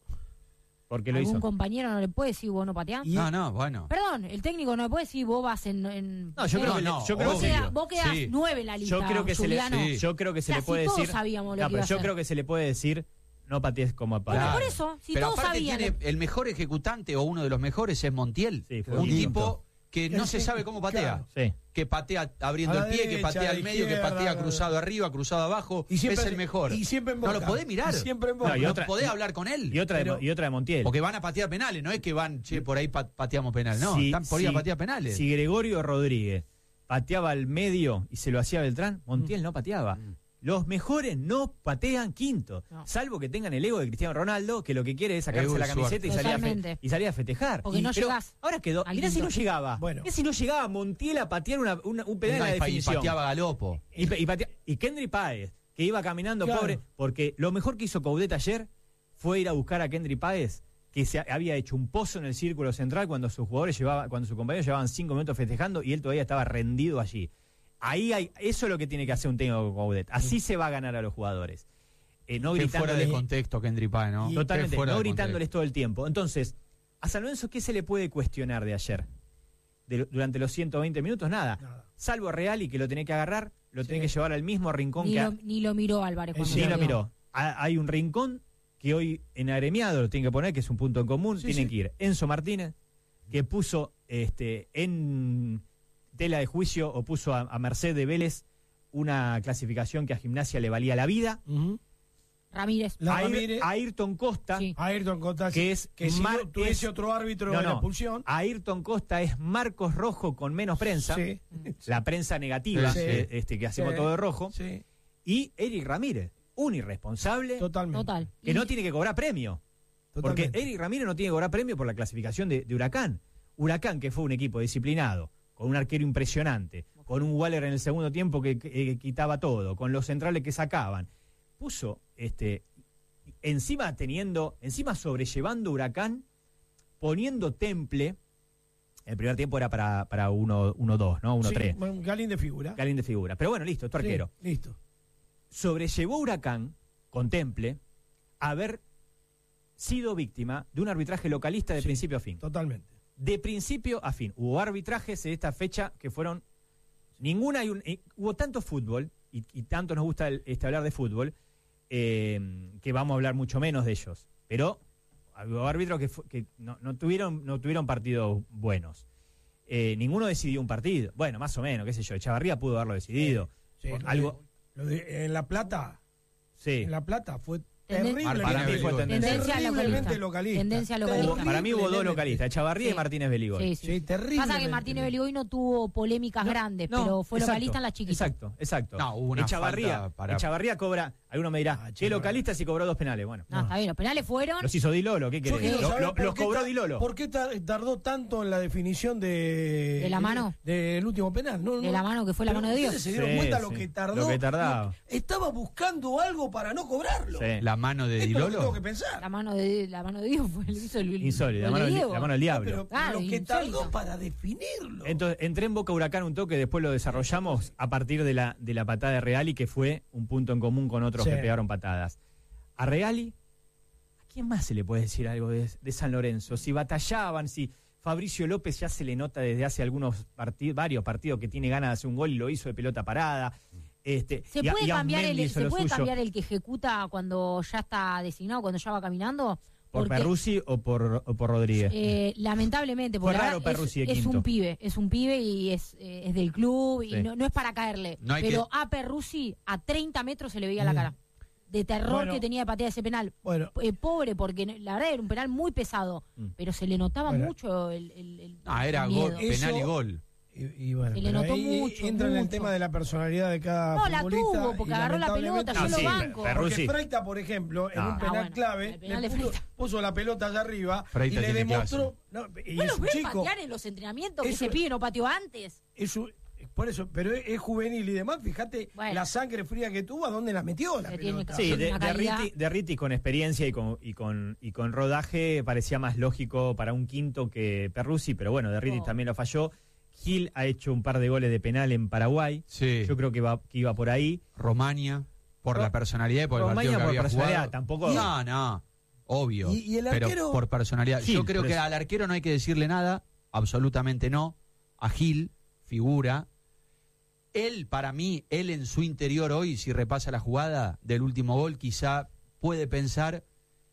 [SPEAKER 5] ¿Por qué lo
[SPEAKER 8] ¿algún
[SPEAKER 5] hizo?
[SPEAKER 8] compañero no le puede decir vos no pateás?
[SPEAKER 6] Y-
[SPEAKER 7] No, no, bueno.
[SPEAKER 8] Perdón, el técnico no le puede decir vos vas en... en-
[SPEAKER 5] No, yo creo
[SPEAKER 8] vos-
[SPEAKER 5] que le-
[SPEAKER 7] no,
[SPEAKER 5] yo creo
[SPEAKER 8] vos,
[SPEAKER 5] que-
[SPEAKER 8] quedás, vos quedás
[SPEAKER 7] Sí.
[SPEAKER 8] nueve en la lista,
[SPEAKER 5] Yo creo que se le,
[SPEAKER 8] Juliano.
[SPEAKER 7] sí.
[SPEAKER 5] yo creo que se
[SPEAKER 8] O sea,
[SPEAKER 5] le
[SPEAKER 8] si
[SPEAKER 5] puede
[SPEAKER 8] todos
[SPEAKER 5] decir.
[SPEAKER 8] sabíamos lo
[SPEAKER 5] No,
[SPEAKER 8] que
[SPEAKER 5] pero
[SPEAKER 8] iba a
[SPEAKER 5] yo
[SPEAKER 8] hacer.
[SPEAKER 5] creo que se le puede decir no patees como
[SPEAKER 8] Bueno,
[SPEAKER 5] patea.
[SPEAKER 8] por eso, si
[SPEAKER 7] Pero
[SPEAKER 8] todos
[SPEAKER 7] aparte
[SPEAKER 8] sabían...
[SPEAKER 7] tiene el mejor ejecutante o uno de los mejores es Montiel.
[SPEAKER 5] Sí, fue
[SPEAKER 7] un
[SPEAKER 5] un
[SPEAKER 7] tipo que no
[SPEAKER 6] El
[SPEAKER 7] se
[SPEAKER 6] que-
[SPEAKER 7] sabe cómo patea.
[SPEAKER 6] claro.
[SPEAKER 5] Sí.
[SPEAKER 7] Que patea abriendo
[SPEAKER 6] A la
[SPEAKER 7] el pie, que
[SPEAKER 6] derecha,
[SPEAKER 7] patea
[SPEAKER 6] a
[SPEAKER 7] al
[SPEAKER 6] la
[SPEAKER 7] medio, que
[SPEAKER 6] izquierda,
[SPEAKER 7] patea
[SPEAKER 6] la-
[SPEAKER 7] cruzado arriba, cruzado abajo.
[SPEAKER 6] Y siempre-
[SPEAKER 7] es el mejor.
[SPEAKER 6] y siempre en
[SPEAKER 7] no lo
[SPEAKER 6] Boca.
[SPEAKER 7] podés mirar.
[SPEAKER 6] Y siempre en Boca.
[SPEAKER 5] No, y
[SPEAKER 7] No
[SPEAKER 5] otra-
[SPEAKER 7] podés hablar con él.
[SPEAKER 5] Y otra,
[SPEAKER 6] Pero-
[SPEAKER 5] de, y otra de Montiel.
[SPEAKER 7] Porque van a patear penales, no es que van, che, por ahí pa- pateamos penales. No,
[SPEAKER 5] Si-
[SPEAKER 7] están por ahí a
[SPEAKER 5] si-
[SPEAKER 7] patear penales.
[SPEAKER 5] Si Gregorio Rodríguez pateaba al medio y se lo hacía Beltrán, Montiel no pateaba. Los mejores no patean quinto,
[SPEAKER 8] No.
[SPEAKER 5] salvo que tengan el ego de Cristiano Ronaldo, que lo que quiere es sacarse
[SPEAKER 7] Ego y
[SPEAKER 5] la camiseta
[SPEAKER 7] suerte.
[SPEAKER 5] y salir, a fe-
[SPEAKER 8] Totalmente.
[SPEAKER 5] y salir a festejar.
[SPEAKER 8] Porque
[SPEAKER 5] Y-
[SPEAKER 8] no
[SPEAKER 5] pero
[SPEAKER 8] llegás
[SPEAKER 5] ahora quedó.
[SPEAKER 8] al
[SPEAKER 5] Mirá si
[SPEAKER 8] quinto.
[SPEAKER 5] no llegaba.
[SPEAKER 6] Bueno.
[SPEAKER 5] Mirá si no llegaba Montiel a patear una, una- un penal
[SPEAKER 7] No,
[SPEAKER 5] en la
[SPEAKER 7] y pa- y
[SPEAKER 5] definición.
[SPEAKER 7] pateaba Galopo.
[SPEAKER 5] Y, pe- y patea- y Kendry Páez, que iba caminando
[SPEAKER 6] Claro.
[SPEAKER 5] pobre, porque lo mejor que hizo Coudet ayer fue ir a buscar a Kendry Páez, que se ha- había hecho un pozo en el círculo central cuando sus jugadores llevaban, cuando sus compañeros llevaban cinco minutos festejando y él todavía estaba rendido allí. Ahí hay, eso es lo que tiene que hacer un técnico con Coudet. Así se va a ganar a los jugadores. Eh, no
[SPEAKER 7] Qué fuera
[SPEAKER 5] gritándole,
[SPEAKER 7] de contexto, Kendry Páez, ¿no? Qué
[SPEAKER 5] totalmente,
[SPEAKER 7] fuera
[SPEAKER 5] no
[SPEAKER 7] de
[SPEAKER 5] gritándoles todo el tiempo. Entonces, a San Lorenzo, ¿qué se le puede cuestionar de ayer? De lo- durante los ciento veinte minutos, nada.
[SPEAKER 6] Nada.
[SPEAKER 5] Salvo a Reali, que lo tenés que agarrar, lo
[SPEAKER 6] Sí.
[SPEAKER 5] tenés que llevar al mismo rincón
[SPEAKER 8] Ni
[SPEAKER 5] que...
[SPEAKER 8] lo,
[SPEAKER 5] a-
[SPEAKER 8] ni lo miró Álvarez. cuando
[SPEAKER 5] Sí,
[SPEAKER 8] lo
[SPEAKER 5] lo
[SPEAKER 8] vio.
[SPEAKER 5] miró. Ha- Hay un rincón que hoy en agremiado lo tienen que poner, que es un punto en común.
[SPEAKER 6] Sí,
[SPEAKER 5] Tienen
[SPEAKER 6] sí.
[SPEAKER 5] que ir Enzo Martínez, que puso este, en tela de juicio o puso a, a merced de Vélez una clasificación que a Gimnasia le valía la vida.
[SPEAKER 6] Ujú.
[SPEAKER 8] Ramírez.
[SPEAKER 6] La
[SPEAKER 5] A, Ir-
[SPEAKER 6] Ramírez.
[SPEAKER 5] a Ayrton Costa,
[SPEAKER 8] Sí.
[SPEAKER 6] Ayrton Costa,
[SPEAKER 5] que es
[SPEAKER 6] que si
[SPEAKER 5] Mar-
[SPEAKER 6] no tuviese
[SPEAKER 5] es-
[SPEAKER 6] otro árbitro
[SPEAKER 5] No,
[SPEAKER 6] de la
[SPEAKER 5] no.
[SPEAKER 6] expulsión.
[SPEAKER 5] a Ayrton Costa es Marcos Rojo con menos prensa,
[SPEAKER 6] Sí.
[SPEAKER 5] la prensa negativa,
[SPEAKER 6] Sí.
[SPEAKER 5] eh, este, que hacemos
[SPEAKER 6] Sí.
[SPEAKER 5] todo de rojo,
[SPEAKER 6] Sí,
[SPEAKER 5] y Eric Ramírez, un irresponsable
[SPEAKER 6] totalmente.
[SPEAKER 8] Total.
[SPEAKER 5] que
[SPEAKER 8] Y-
[SPEAKER 5] no tiene que cobrar premio. Porque
[SPEAKER 6] Totalmente.
[SPEAKER 5] Eric Ramírez no tiene que cobrar premio por la clasificación de, de Huracán. Huracán, que fue un equipo disciplinado, con un arquero impresionante, con un Waller en el segundo tiempo que, que, eh, quitaba todo, con los centrales que sacaban, puso este encima teniendo, encima sobrellevando Huracán, poniendo Temple. El primer tiempo era para, para uno dos, ¿no? uno tres.
[SPEAKER 6] Sí, Galín de figura.
[SPEAKER 5] Galín de figura. Pero bueno, listo, tu arquero.
[SPEAKER 6] Sí, listo.
[SPEAKER 5] Sobrellevó Huracán, con Temple, a haber sido víctima de un arbitraje localista de
[SPEAKER 6] Sí,
[SPEAKER 5] principio a fin.
[SPEAKER 6] Totalmente.
[SPEAKER 5] De principio a fin. Hubo arbitrajes de esta fecha que fueron ninguna. Y un, eh, hubo tanto fútbol, y, y tanto nos gusta el, este, hablar de fútbol, eh, que vamos a hablar mucho menos de ellos. Pero hubo árbitros que, fu- que no, no tuvieron no tuvieron partidos buenos. Eh, ninguno decidió un partido. Bueno, más o menos, qué sé yo. Echavarría pudo haberlo decidido.
[SPEAKER 6] Sí,
[SPEAKER 5] Por
[SPEAKER 6] lo
[SPEAKER 5] algo.
[SPEAKER 6] de- lo de- en La Plata,
[SPEAKER 5] Sí.
[SPEAKER 6] en La Plata fue
[SPEAKER 8] Tenden-
[SPEAKER 6] terrible.
[SPEAKER 5] Para mí fue tendencia.
[SPEAKER 8] Tendencia
[SPEAKER 6] terriblemente
[SPEAKER 8] localista.
[SPEAKER 6] localista.
[SPEAKER 8] Tendencia localista.
[SPEAKER 5] Para mí hubo dos localistas, Echavarría
[SPEAKER 8] Sí.
[SPEAKER 5] y Martínez Beligoy.
[SPEAKER 8] Sí, sí.
[SPEAKER 6] Sí, terrible.
[SPEAKER 8] Pasa que Martínez Beligoy no tuvo polémicas
[SPEAKER 5] No,
[SPEAKER 8] grandes,
[SPEAKER 5] no,
[SPEAKER 8] pero fue
[SPEAKER 5] exacto,
[SPEAKER 8] localista en las chiquitas.
[SPEAKER 5] Exacto, exacto.
[SPEAKER 7] No, hubo una
[SPEAKER 5] Echavarría,
[SPEAKER 7] falta para-
[SPEAKER 5] Echavarría cobra, alguno me dirá,
[SPEAKER 6] Ah,
[SPEAKER 5] ¿qué
[SPEAKER 6] Echavarría.
[SPEAKER 5] localista si cobró dos penales? Bueno,
[SPEAKER 8] No, está bien, los penales fueron.
[SPEAKER 5] los hizo Di Lolo, ¿qué
[SPEAKER 6] Yo
[SPEAKER 5] querés?
[SPEAKER 6] quiero
[SPEAKER 5] Lo-
[SPEAKER 6] saber
[SPEAKER 5] lo-
[SPEAKER 6] por
[SPEAKER 5] los
[SPEAKER 6] qué
[SPEAKER 5] cobró
[SPEAKER 6] tar-
[SPEAKER 5] Di Lolo.
[SPEAKER 6] ¿Por qué tar- tardó tanto en la definición de...
[SPEAKER 8] ¿De la mano?
[SPEAKER 6] Del último penal. No,
[SPEAKER 8] De
[SPEAKER 6] no.
[SPEAKER 8] la mano, que fue la
[SPEAKER 6] Pero
[SPEAKER 8] mano de Dios.
[SPEAKER 6] ¿ustedes se dieron
[SPEAKER 5] Sí,
[SPEAKER 6] cuenta
[SPEAKER 5] sí.
[SPEAKER 6] lo que tardó?
[SPEAKER 5] Lo que tardaba.
[SPEAKER 6] No, estaba buscando algo para no cobrarlo.
[SPEAKER 5] Sí.
[SPEAKER 7] La mano de
[SPEAKER 6] Esto
[SPEAKER 7] Di
[SPEAKER 6] es lo que
[SPEAKER 7] Lolo.
[SPEAKER 6] tengo que pensar.
[SPEAKER 8] La mano de la mano de Dios fue el hizo el
[SPEAKER 5] Insólito, la
[SPEAKER 8] el
[SPEAKER 5] mano,
[SPEAKER 8] de
[SPEAKER 5] del-
[SPEAKER 8] Diego.
[SPEAKER 5] la mano del diablo.
[SPEAKER 6] Pero
[SPEAKER 8] Claro,
[SPEAKER 6] lo que
[SPEAKER 8] insólito.
[SPEAKER 6] tardó para definirlo.
[SPEAKER 5] Entonces, entré en Boca Huracán un toque, después lo desarrollamos a partir de la, de la patada de Reali, que fue un punto en común con otros
[SPEAKER 6] Sí.
[SPEAKER 5] que pegaron patadas. A Reali, ¿a quién más se le puede decir algo de, de San Lorenzo? Si batallaban, si Fabricio López ya se le nota desde hace algunos partidos, varios partidos que tiene ganas de hacer un gol y lo hizo de pelota parada. Este,
[SPEAKER 8] ¿Se
[SPEAKER 5] y a-
[SPEAKER 8] puede,
[SPEAKER 5] y
[SPEAKER 8] cambiar
[SPEAKER 5] Asmendi
[SPEAKER 8] el,
[SPEAKER 5] hizo
[SPEAKER 8] ¿se
[SPEAKER 5] lo
[SPEAKER 8] puede
[SPEAKER 5] suyo.
[SPEAKER 8] cambiar el que ejecuta cuando ya está designado, cuando ya va caminando?
[SPEAKER 5] ¿Por
[SPEAKER 8] Porque,
[SPEAKER 5] Perruzzi o por, o por Rodríguez?
[SPEAKER 8] eh, lamentablemente,
[SPEAKER 5] Fue
[SPEAKER 8] porque la
[SPEAKER 5] raro
[SPEAKER 8] verdad
[SPEAKER 5] Perruzzi
[SPEAKER 8] es,
[SPEAKER 5] de
[SPEAKER 8] es
[SPEAKER 5] quinto.
[SPEAKER 8] un pibe, es un pibe y es, eh, es del club y
[SPEAKER 5] Sí.
[SPEAKER 8] no, no es para caerle.
[SPEAKER 7] No hay
[SPEAKER 8] pero
[SPEAKER 7] que-
[SPEAKER 8] a Perruzzi a treinta metros se le veía la
[SPEAKER 6] Mm.
[SPEAKER 8] cara. De terror
[SPEAKER 6] Bueno.
[SPEAKER 8] que tenía de patear ese penal.
[SPEAKER 6] Bueno,
[SPEAKER 8] Eh, pobre, porque no- la verdad era un penal muy pesado,
[SPEAKER 5] Mm.
[SPEAKER 8] pero se le notaba
[SPEAKER 6] Bueno.
[SPEAKER 8] mucho el, el, el-
[SPEAKER 7] Ah, era
[SPEAKER 8] el
[SPEAKER 7] gol,
[SPEAKER 8] miedo.
[SPEAKER 6] Eso-
[SPEAKER 7] penal y gol.
[SPEAKER 6] y, y bueno,
[SPEAKER 8] Se le
[SPEAKER 6] pero
[SPEAKER 8] notó
[SPEAKER 6] ahí
[SPEAKER 8] mucho,
[SPEAKER 6] entra en el
[SPEAKER 8] mucho.
[SPEAKER 6] tema de la personalidad de cada
[SPEAKER 8] No, la
[SPEAKER 6] futbolista.
[SPEAKER 8] tuvo, porque
[SPEAKER 6] y
[SPEAKER 8] agarró la
[SPEAKER 6] lamentablemente-
[SPEAKER 8] pelota,
[SPEAKER 5] yo
[SPEAKER 6] Sí,
[SPEAKER 5] lo
[SPEAKER 6] sí,
[SPEAKER 5] banco.
[SPEAKER 6] Porque
[SPEAKER 5] Perruzzi.
[SPEAKER 6] Freita, por ejemplo, en
[SPEAKER 7] Ah.
[SPEAKER 6] un penal
[SPEAKER 8] Ah, bueno,
[SPEAKER 6] clave,
[SPEAKER 8] el penal
[SPEAKER 6] le
[SPEAKER 8] de
[SPEAKER 6] puso,
[SPEAKER 8] Freita.
[SPEAKER 6] puso la pelota allá arriba
[SPEAKER 7] Freita
[SPEAKER 6] y le
[SPEAKER 7] tiene
[SPEAKER 6] demostró. No, y
[SPEAKER 8] Bueno,
[SPEAKER 6] es un
[SPEAKER 8] ven
[SPEAKER 6] chico.
[SPEAKER 8] patear en los entrenamientos que
[SPEAKER 6] Eso-
[SPEAKER 8] ese pibe no pateó antes.
[SPEAKER 6] Es un- por eso, pero es, es juvenil y demás. Fíjate
[SPEAKER 8] Bueno.
[SPEAKER 6] la sangre fría que tuvo, ¿a dónde la metió la
[SPEAKER 8] Se tiene
[SPEAKER 6] pelota?
[SPEAKER 8] que-
[SPEAKER 5] Sí,
[SPEAKER 8] Tiene
[SPEAKER 5] de,
[SPEAKER 8] una
[SPEAKER 5] de
[SPEAKER 8] calidad.
[SPEAKER 5] Riti, de Riti con experiencia y con, y, con, y con rodaje parecía más lógico para un quinto que Perruzzi, pero bueno, de Riti
[SPEAKER 8] No.
[SPEAKER 5] también lo falló. Gil ha hecho un par de goles de penal en Paraguay.
[SPEAKER 7] Sí.
[SPEAKER 5] Yo creo que, va, que iba por ahí.
[SPEAKER 7] Romania, por
[SPEAKER 5] Ro-
[SPEAKER 7] la personalidad y por el
[SPEAKER 5] Romaña
[SPEAKER 7] partido que
[SPEAKER 5] por
[SPEAKER 7] había
[SPEAKER 5] personalidad,
[SPEAKER 7] jugado.
[SPEAKER 5] tampoco-
[SPEAKER 7] No, no, obvio.
[SPEAKER 6] Y- y el
[SPEAKER 7] pero
[SPEAKER 6] arquero-
[SPEAKER 7] por personalidad.
[SPEAKER 5] Gil,
[SPEAKER 7] Yo creo
[SPEAKER 5] por
[SPEAKER 7] que
[SPEAKER 5] eso.
[SPEAKER 7] al arquero no hay que decirle nada, absolutamente no. A Gil, figura. Él, para mí, él en su interior hoy, si repasa la jugada del último gol, quizá puede pensar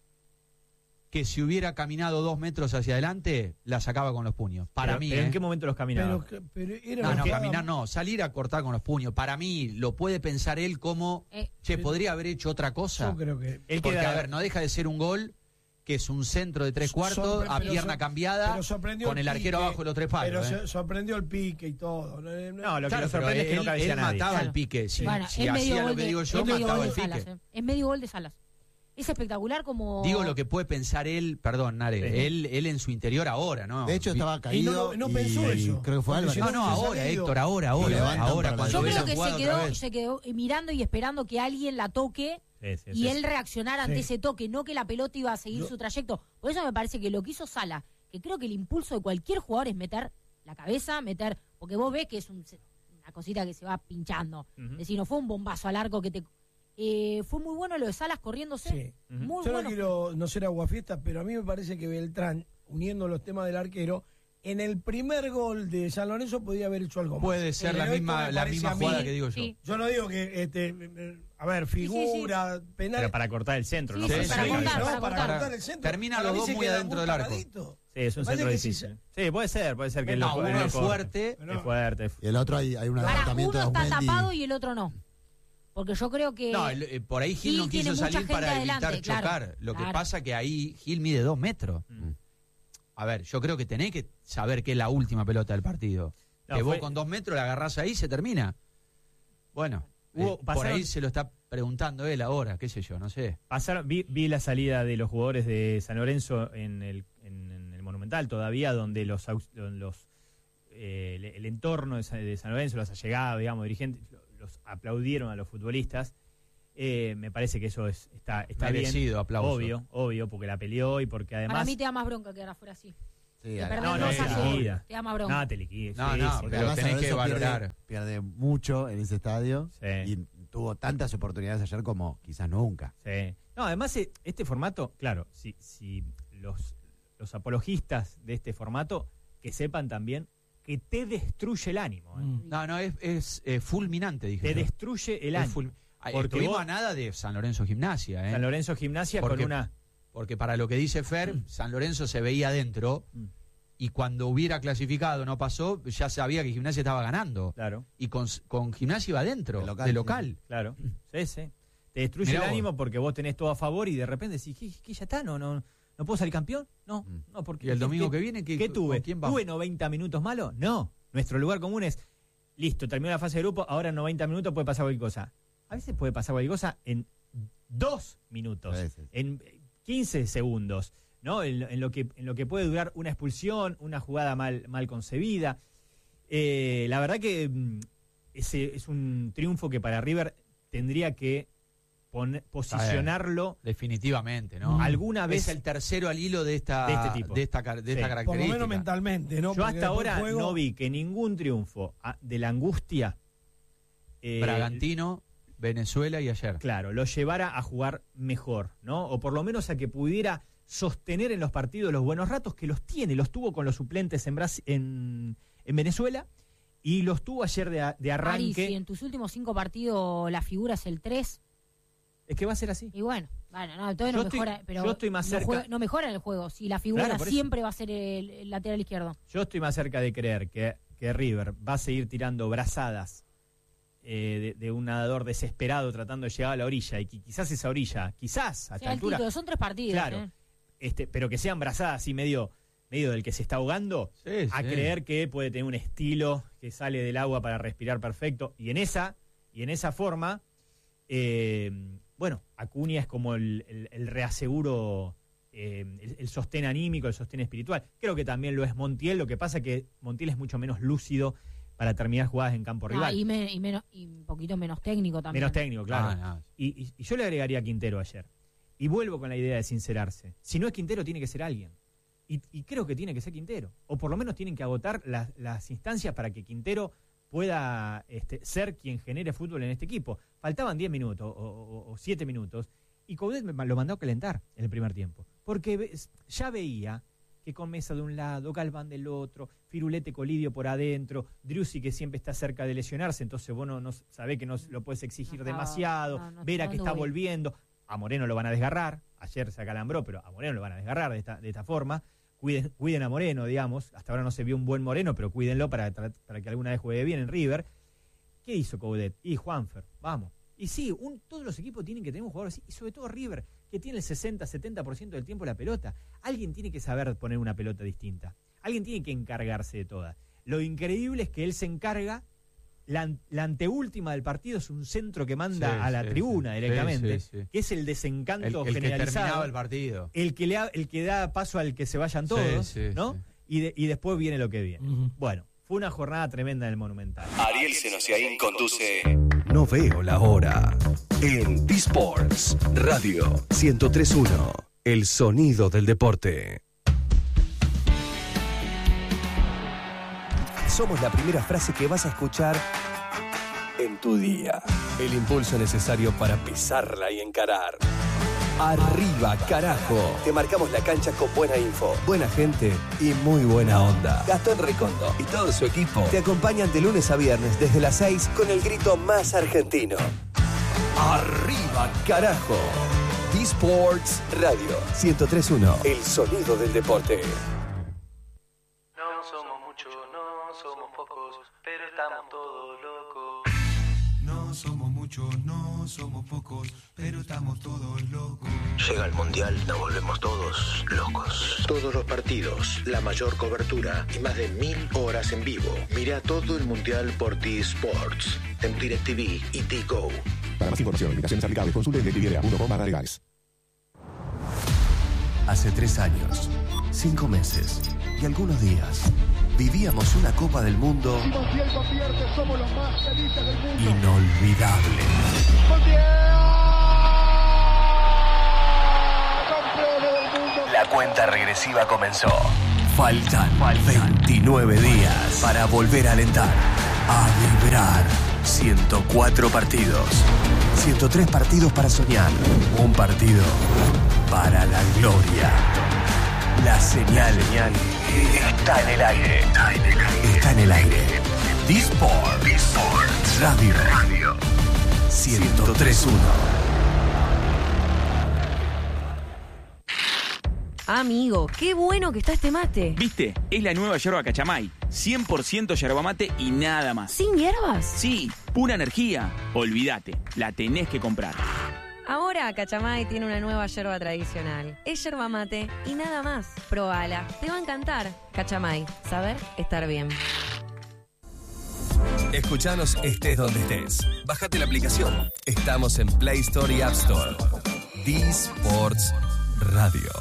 [SPEAKER 7] que si hubiera caminado dos metros hacia adelante, la sacaba con los puños. Para
[SPEAKER 5] Pero-
[SPEAKER 7] mí,
[SPEAKER 5] pero
[SPEAKER 7] ¿eh?
[SPEAKER 5] ¿en qué momento los caminaba?
[SPEAKER 6] Pero, que- pero era
[SPEAKER 7] No,
[SPEAKER 6] una
[SPEAKER 7] no,
[SPEAKER 6] jugada-
[SPEAKER 7] caminar no, salir a cortar con los puños. Para mí, lo puede pensar él como,
[SPEAKER 8] Eh,
[SPEAKER 7] che,
[SPEAKER 6] pero-
[SPEAKER 7] ¿podría haber hecho otra cosa?
[SPEAKER 6] Yo creo que.
[SPEAKER 5] Él
[SPEAKER 7] Porque,
[SPEAKER 5] queda-
[SPEAKER 7] a ver, no deja de ser un gol que es un centro de tres cuartos,
[SPEAKER 6] Sorpre-
[SPEAKER 7] a
[SPEAKER 6] pero
[SPEAKER 7] pierna
[SPEAKER 6] sor-
[SPEAKER 7] cambiada,
[SPEAKER 6] pero sorprendió
[SPEAKER 7] con el arquero
[SPEAKER 6] pique,
[SPEAKER 7] abajo de los tres palos.
[SPEAKER 6] Pero
[SPEAKER 7] ¿eh?
[SPEAKER 6] se- sorprendió el pique y todo.
[SPEAKER 5] No, lo que
[SPEAKER 7] Claro,
[SPEAKER 5] lo
[SPEAKER 7] pero
[SPEAKER 5] sorprende es que
[SPEAKER 7] él,
[SPEAKER 5] no cabecea
[SPEAKER 7] él
[SPEAKER 5] nadie.
[SPEAKER 7] mataba
[SPEAKER 8] Claro.
[SPEAKER 7] el pique. Si,
[SPEAKER 8] bueno,
[SPEAKER 7] si
[SPEAKER 8] es medio
[SPEAKER 7] hacía
[SPEAKER 8] gol
[SPEAKER 7] lo que
[SPEAKER 8] de-
[SPEAKER 7] digo yo,
[SPEAKER 8] es medio
[SPEAKER 7] mataba
[SPEAKER 8] gol
[SPEAKER 7] el
[SPEAKER 8] de
[SPEAKER 7] pique.
[SPEAKER 8] Salas, eh. Es medio gol de Salas. Es espectacular como...
[SPEAKER 7] Digo lo que puede pensar él, perdón, Nare,
[SPEAKER 5] Sí.
[SPEAKER 7] él, él en su interior ahora, ¿no?
[SPEAKER 4] De hecho, estaba caído.
[SPEAKER 6] Y no- no
[SPEAKER 4] y
[SPEAKER 6] pensó eso.
[SPEAKER 4] Creo que fue
[SPEAKER 6] Porque
[SPEAKER 4] Álvarez.
[SPEAKER 6] si
[SPEAKER 7] No, no,
[SPEAKER 6] se
[SPEAKER 7] ahora,
[SPEAKER 6] salido.
[SPEAKER 7] Héctor, ahora,
[SPEAKER 4] Y
[SPEAKER 7] ahora,
[SPEAKER 4] levantan
[SPEAKER 7] ahora,
[SPEAKER 4] para
[SPEAKER 7] cuando
[SPEAKER 8] Yo
[SPEAKER 4] la
[SPEAKER 7] ve
[SPEAKER 8] creo
[SPEAKER 7] la
[SPEAKER 8] que se
[SPEAKER 7] jugada otra
[SPEAKER 8] quedó,
[SPEAKER 7] vez.
[SPEAKER 8] se quedó mirando y esperando que alguien la toque
[SPEAKER 5] Sí, sí,
[SPEAKER 8] y
[SPEAKER 5] sí.
[SPEAKER 8] él reaccionara ante
[SPEAKER 6] Sí.
[SPEAKER 8] ese toque, no que la pelota iba a seguir
[SPEAKER 6] Yo-
[SPEAKER 8] su trayecto. Por eso me parece que lo que hizo Sala, que creo que el impulso de cualquier jugador es meter la cabeza, meter, porque vos ves que es un- una cosita que se va pinchando.
[SPEAKER 5] Ujú.
[SPEAKER 8] Es decir, no fue un bombazo al arco que te... Eh, fue muy bueno lo de Salas corriéndose.
[SPEAKER 6] Sí.
[SPEAKER 5] Ujú.
[SPEAKER 8] Muy
[SPEAKER 6] Yo
[SPEAKER 8] bueno.
[SPEAKER 6] no quiero no ser aguafiestas, pero a mí me parece que Beltrán, uniendo los temas del arquero, en el primer gol de San Lorenzo podía haber hecho algo más.
[SPEAKER 7] Puede ser la
[SPEAKER 6] Pero esto
[SPEAKER 7] misma,
[SPEAKER 6] me
[SPEAKER 7] la
[SPEAKER 6] parece
[SPEAKER 7] misma
[SPEAKER 6] a mí-
[SPEAKER 7] jugada que digo yo.
[SPEAKER 8] Sí.
[SPEAKER 6] Yo no digo que, este, a ver, figura, penal.
[SPEAKER 5] Pero para cortar el centro,
[SPEAKER 8] Sí,
[SPEAKER 5] ¿no?
[SPEAKER 8] sí,
[SPEAKER 5] para
[SPEAKER 7] sí,
[SPEAKER 8] para
[SPEAKER 5] sacar
[SPEAKER 8] cortar,
[SPEAKER 5] cabeza.
[SPEAKER 8] para
[SPEAKER 6] no, para
[SPEAKER 8] cortar.
[SPEAKER 6] cortar el centro.
[SPEAKER 7] Termina
[SPEAKER 6] Para
[SPEAKER 7] los
[SPEAKER 6] mí
[SPEAKER 7] dos
[SPEAKER 6] se
[SPEAKER 7] muy
[SPEAKER 6] queda
[SPEAKER 7] adentro
[SPEAKER 6] muy
[SPEAKER 7] del arco.
[SPEAKER 6] paradito.
[SPEAKER 5] Sí, es un
[SPEAKER 6] Me parece
[SPEAKER 5] centro
[SPEAKER 6] que
[SPEAKER 5] difícil.
[SPEAKER 6] sí.
[SPEAKER 5] Sí, puede ser, puede ser que
[SPEAKER 7] No,
[SPEAKER 5] lo-
[SPEAKER 7] uno
[SPEAKER 5] lo
[SPEAKER 7] es
[SPEAKER 5] corte.
[SPEAKER 7] fuerte.
[SPEAKER 6] Pero-
[SPEAKER 5] Es fuerte.
[SPEAKER 4] Y el otro hay, hay un
[SPEAKER 8] Para
[SPEAKER 4] adelantamiento
[SPEAKER 8] uno
[SPEAKER 4] de
[SPEAKER 8] está
[SPEAKER 4] Osmendi.
[SPEAKER 8] tapado y el otro no. Porque yo creo que...
[SPEAKER 7] No, el- eh, por ahí Gil
[SPEAKER 8] Gil
[SPEAKER 7] no
[SPEAKER 8] tiene
[SPEAKER 7] quiso
[SPEAKER 8] mucha
[SPEAKER 7] salir
[SPEAKER 8] gente
[SPEAKER 7] para evitar
[SPEAKER 8] adelante, claro,
[SPEAKER 7] chocar. Lo que
[SPEAKER 8] claro.
[SPEAKER 7] pasa que ahí Gil mide dos metros.
[SPEAKER 5] Mm.
[SPEAKER 7] A ver, yo creo que tenés que saber que es la última pelota del partido.
[SPEAKER 5] No,
[SPEAKER 7] que vos
[SPEAKER 5] fue-
[SPEAKER 7] con dos metros la agarrás ahí y se termina. Bueno,
[SPEAKER 5] Hubo-
[SPEAKER 7] eh, por
[SPEAKER 5] pasaron-
[SPEAKER 7] ahí se lo está preguntando él ahora, qué sé yo, no sé.
[SPEAKER 5] Pasaron, vi, vi la salida de los jugadores de San Lorenzo en el, en, en el Monumental todavía, donde los, aus- los eh, el, el entorno de San, de San Lorenzo, los allegados, digamos, dirigentes, lo- los aplaudieron a los futbolistas. Eh, me parece que eso es, está, está
[SPEAKER 7] Merecido,
[SPEAKER 5] bien.
[SPEAKER 7] aplauso.
[SPEAKER 5] Obvio, obvio, porque la peleó y porque además...
[SPEAKER 8] Para mí te da más bronca que ahora fuera así.
[SPEAKER 4] Sí,
[SPEAKER 8] Te
[SPEAKER 4] a-
[SPEAKER 8] perdés
[SPEAKER 5] no, no,
[SPEAKER 8] dos
[SPEAKER 5] te
[SPEAKER 8] a cero,
[SPEAKER 5] liquida.
[SPEAKER 8] te da más bronca.
[SPEAKER 5] No, te liquida.
[SPEAKER 7] No,
[SPEAKER 5] sí,
[SPEAKER 7] no,
[SPEAKER 5] sí.
[SPEAKER 7] pero
[SPEAKER 4] además
[SPEAKER 7] tenés
[SPEAKER 4] San
[SPEAKER 7] que
[SPEAKER 4] Lorenzo
[SPEAKER 7] valorar.
[SPEAKER 4] Pierde, pierde mucho en ese estadio
[SPEAKER 5] Sí.
[SPEAKER 4] y tuvo tantas oportunidades ayer como quizás nunca.
[SPEAKER 5] Sí. No, además, eh, este formato, claro, si, si los, los apologistas de este formato, que sepan también que te destruye el ánimo. ¿eh?
[SPEAKER 6] Mm.
[SPEAKER 7] No, no, es, es eh, fulminante, dije.
[SPEAKER 5] Te
[SPEAKER 7] yo.
[SPEAKER 5] destruye el
[SPEAKER 7] Es
[SPEAKER 5] ánimo.
[SPEAKER 7] ful- Ah,
[SPEAKER 5] Porque
[SPEAKER 7] Estuvimos
[SPEAKER 5] vos-
[SPEAKER 7] a nada de San Lorenzo Gimnasia, ¿eh?
[SPEAKER 5] San Lorenzo Gimnasia
[SPEAKER 7] Porque-
[SPEAKER 5] con una...
[SPEAKER 7] Porque para lo que dice Fer, San Lorenzo se veía adentro
[SPEAKER 5] Mm.
[SPEAKER 7] y cuando hubiera clasificado, no pasó, ya sabía que Gimnasia estaba ganando.
[SPEAKER 5] Claro,
[SPEAKER 7] Y con, con Gimnasia iba adentro,
[SPEAKER 4] De local,
[SPEAKER 7] de
[SPEAKER 4] sí.
[SPEAKER 7] local.
[SPEAKER 5] claro. Sí, sí. Te destruye
[SPEAKER 7] Mirá
[SPEAKER 5] el
[SPEAKER 7] vos.
[SPEAKER 5] ánimo porque vos tenés todo a favor y de repente decís, ¿qué, qué ya está? ¿No, no, ¿No puedo salir campeón? No,
[SPEAKER 4] Mm.
[SPEAKER 5] no, porque...
[SPEAKER 7] Y el
[SPEAKER 5] ¿qué-
[SPEAKER 7] domingo
[SPEAKER 5] qué-
[SPEAKER 7] que viene, ¿qué,
[SPEAKER 5] ¿Qué
[SPEAKER 7] con
[SPEAKER 5] tuve?
[SPEAKER 7] quién vamos?
[SPEAKER 5] ¿Tuve noventa minutos malos? No. Nuestro lugar común es, listo, terminó la fase de grupo, ahora en noventa minutos puede pasar cualquier cosa. A veces puede pasar cualquier cosa en dos minutos,
[SPEAKER 4] Sí, sí, sí.
[SPEAKER 5] en quince segundos, ¿no? En, en lo que, en lo que puede durar una expulsión, una jugada mal, mal concebida. Eh, la verdad que mm, ese es un triunfo que para River tendría que poner- posicionarlo
[SPEAKER 7] Definitivamente, ¿no?
[SPEAKER 5] alguna vez.
[SPEAKER 7] Es el tercero al hilo de esta,
[SPEAKER 5] De este tipo.
[SPEAKER 7] de esta, car- de
[SPEAKER 5] Sí.
[SPEAKER 7] esta
[SPEAKER 6] Por lo
[SPEAKER 7] característica.
[SPEAKER 6] menos mentalmente, ¿no?
[SPEAKER 5] Yo
[SPEAKER 6] Porque
[SPEAKER 5] hasta
[SPEAKER 6] después
[SPEAKER 5] ahora
[SPEAKER 6] juego-
[SPEAKER 5] no vi que ningún triunfo ah, de la angustia eh,
[SPEAKER 7] Bragantino, Venezuela y ayer.
[SPEAKER 5] claro, lo llevara a jugar mejor, ¿no? O por lo menos a que pudiera sostener en los partidos los buenos ratos que los tiene, los tuvo con los suplentes en, Brasi- en, en Venezuela y los tuvo ayer de, a- de
[SPEAKER 8] Ari,
[SPEAKER 5] arranque.
[SPEAKER 8] si en tus últimos cinco partidos la figura es el tres,
[SPEAKER 5] Es que va a ser así.
[SPEAKER 8] y bueno, bueno, no, entonces
[SPEAKER 5] Yo
[SPEAKER 8] no
[SPEAKER 5] estoy-
[SPEAKER 8] mejora, pero
[SPEAKER 5] yo estoy más
[SPEAKER 8] no,
[SPEAKER 5] cerca.
[SPEAKER 8] juega- no mejora en el juego. Si la figura
[SPEAKER 5] Claro, por eso.
[SPEAKER 8] siempre va a ser el, el lateral izquierdo.
[SPEAKER 5] Yo estoy más cerca de creer que, que River va a seguir tirando brazadas eh, de, de un nadador desesperado tratando de llegar a la orilla y que quizás esa orilla, quizás a
[SPEAKER 8] O
[SPEAKER 5] esta
[SPEAKER 8] sea, el
[SPEAKER 5] altura,
[SPEAKER 8] título, son tres partidos.
[SPEAKER 5] claro,
[SPEAKER 8] ¿eh?
[SPEAKER 5] este, pero que sean brazadas así medio, medio del que se está ahogando,
[SPEAKER 7] Sí,
[SPEAKER 5] a
[SPEAKER 7] sí.
[SPEAKER 5] creer que puede tener un estilo que sale del agua para respirar perfecto. Y en esa, y en esa forma, eh, bueno, Acuña es como el, el- el reaseguro, eh, el, el sostén anímico, el sostén espiritual. Creo que también lo es Montiel, lo que pasa es que Montiel es mucho menos lúcido para terminar jugadas en campo
[SPEAKER 8] Ah,
[SPEAKER 5] rival.
[SPEAKER 8] y, me- y menos, y un poquito menos técnico también.
[SPEAKER 5] Menos técnico, claro.
[SPEAKER 7] Ah, no.
[SPEAKER 5] Y, y- y yo le agregaría a Quintero ayer. Y vuelvo con la idea de sincerarse. Si no es Quintero, tiene que ser alguien. Y, y creo que tiene que ser Quintero. O por lo menos tienen que agotar las, las instancias para que Quintero pueda este, ser quien genere fútbol en este equipo. Faltaban diez minutos o siete minutos y Coudet me lo mandó a calentar en el primer tiempo. Porque ve- ya veía que con Mesa de un lado, Galván del otro, Firulete Colidio por adentro, Driussi que siempre está cerca de lesionarse, entonces vos no, no sabés que no lo puedes exigir
[SPEAKER 8] No estaba-
[SPEAKER 5] demasiado,
[SPEAKER 8] no, no,
[SPEAKER 5] Vera
[SPEAKER 8] no
[SPEAKER 5] que
[SPEAKER 8] anduvo
[SPEAKER 5] está
[SPEAKER 8] bien.
[SPEAKER 5] volviendo, a Moreno lo van a desgarrar, ayer se acalambró, pero a Moreno lo van a desgarrar de esta, de esta forma, cuiden, cuiden a Moreno, digamos, hasta ahora no se vio un buen Moreno, pero cuídenlo para, tra- para que alguna vez juegue bien en River. ¿Qué hizo Coudet? Y Juanfer, vamos. Y sí, un, todos los equipos tienen que tener un jugador así, y sobre todo River, que tiene el sesenta, setenta por ciento del tiempo la pelota. Alguien tiene que saber poner una pelota distinta. Alguien tiene que encargarse de todas. Lo increíble es que él se encarga, la, an- la anteúltima del partido es un centro que manda
[SPEAKER 7] Sí,
[SPEAKER 5] a la
[SPEAKER 7] sí,
[SPEAKER 5] tribuna
[SPEAKER 7] sí.
[SPEAKER 5] directamente,
[SPEAKER 7] Sí, sí, sí.
[SPEAKER 5] que es el
[SPEAKER 7] El,
[SPEAKER 5] desencanto
[SPEAKER 7] el que
[SPEAKER 5] generalizado.
[SPEAKER 7] terminaba el partido.
[SPEAKER 5] el que le ha- el que da paso al que se vayan todos,
[SPEAKER 7] Sí, sí,
[SPEAKER 5] ¿no?
[SPEAKER 7] sí.
[SPEAKER 5] Y, de- y después viene lo que viene.
[SPEAKER 6] Ujú.
[SPEAKER 5] Bueno, fue una jornada tremenda en el Monumental.
[SPEAKER 3] Ariel Senosiaín conduce No veo la hora en B-Sports Radio ciento tres punto uno. El sonido del deporte. Somos la primera frase que vas a escuchar en tu día. El impulso necesario para pisarla y encarar. Arriba, carajo. Te marcamos la cancha con buena info, buena gente y muy buena onda. Gastón Recondo y todo su equipo te acompañan de lunes a viernes desde las seis con el grito más argentino. Arriba, carajo. B-Sports Radio ciento tres punto uno. El sonido del deporte.
[SPEAKER 9] No somos muchos, no somos pocos, pero estamos todos locos.
[SPEAKER 10] No somos muchos, no somos pocos, pero estamos todos locos.
[SPEAKER 11] Llega el Mundial, nos volvemos todos locos. Todos los partidos, la mayor cobertura y más de mil horas en vivo. Mira todo el Mundial por T-Sports, en DirecTV y T-Go.
[SPEAKER 10] Para más información, invitaciones aplicables, consulte en directv punto com barra legales.
[SPEAKER 3] Hace tres años, cinco meses y algunos días, vivíamos una Copa del Mundo inolvidable. La cuenta regresiva comenzó. Faltan veintinueve días para volver a alentar, a vibrar. ciento cuatro partidos. ciento tres partidos para soñar. Un partido para la gloria. La señal está en el aire. Está en el aire. Está en el aire. D-Sport. D-Sport. Radio. Radio. ciento tres punto uno.
[SPEAKER 12] Amigo, qué bueno que está este mate.
[SPEAKER 13] ¿Viste? Es la nueva yerba Cachamay. cien por ciento yerba mate y nada más.
[SPEAKER 12] ¿Sin hierbas?
[SPEAKER 13] Sí, pura energía. Olvídate, la tenés que comprar.
[SPEAKER 12] Ahora Cachamay tiene una nueva yerba tradicional. Es yerba mate y nada más. Probala, te va a encantar. Cachamay, saber estar bien.
[SPEAKER 3] Escuchanos estés donde estés. Bájate la aplicación. Estamos en Play Store y App Store. D-Sports Radio.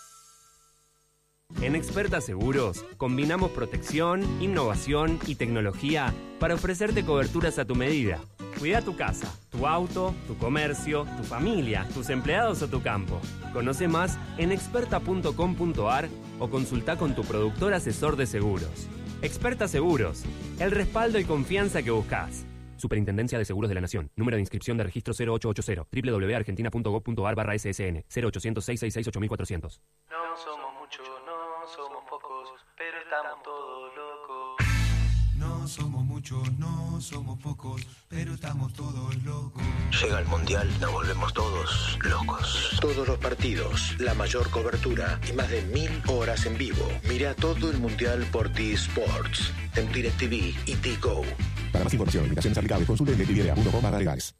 [SPEAKER 14] En Experta Seguros, combinamos protección, innovación y tecnología para ofrecerte coberturas a tu medida. Cuida tu casa, tu auto, tu comercio, tu familia, tus empleados o tu campo. Conoce más en experta punto com punto a r o consulta con tu productor asesor de seguros. Experta Seguros, el respaldo y confianza que buscas. Superintendencia de Seguros de la Nación. Número de inscripción de registro cero ocho ocho cero. doble u doble u doble u punto argentina punto gov punto a r barra S S N. cero ochocientos, seiscientos sesenta y ocho, mil cuatrocientos.
[SPEAKER 9] No somos muchos, no somos pocos, pero estamos todos locos.
[SPEAKER 10] No somos muchos, no somos pocos, pero estamos todos locos.
[SPEAKER 11] Llega el Mundial, nos volvemos todos locos. Todos los partidos, la mayor cobertura y más de mil horas en vivo. Mira todo el Mundial por T-Sports, en DirecTV y T-Go.
[SPEAKER 15] Para más información, limitaciones aplicables, consulte en directv punto com barra legales.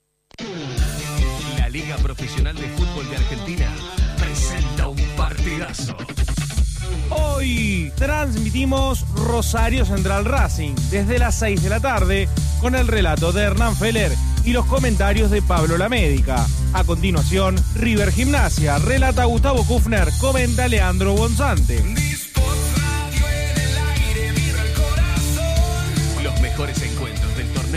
[SPEAKER 3] La Liga Profesional de Fútbol de Argentina presenta un partidazo.
[SPEAKER 16] Hoy transmitimos Rosario Central Racing desde las seis de la tarde con el relato de Hernán Feller y los comentarios de Pablo Lamédica. A continuación, River Gimnasia, relata Gustavo Kufner, comenta Leandro Bonzante.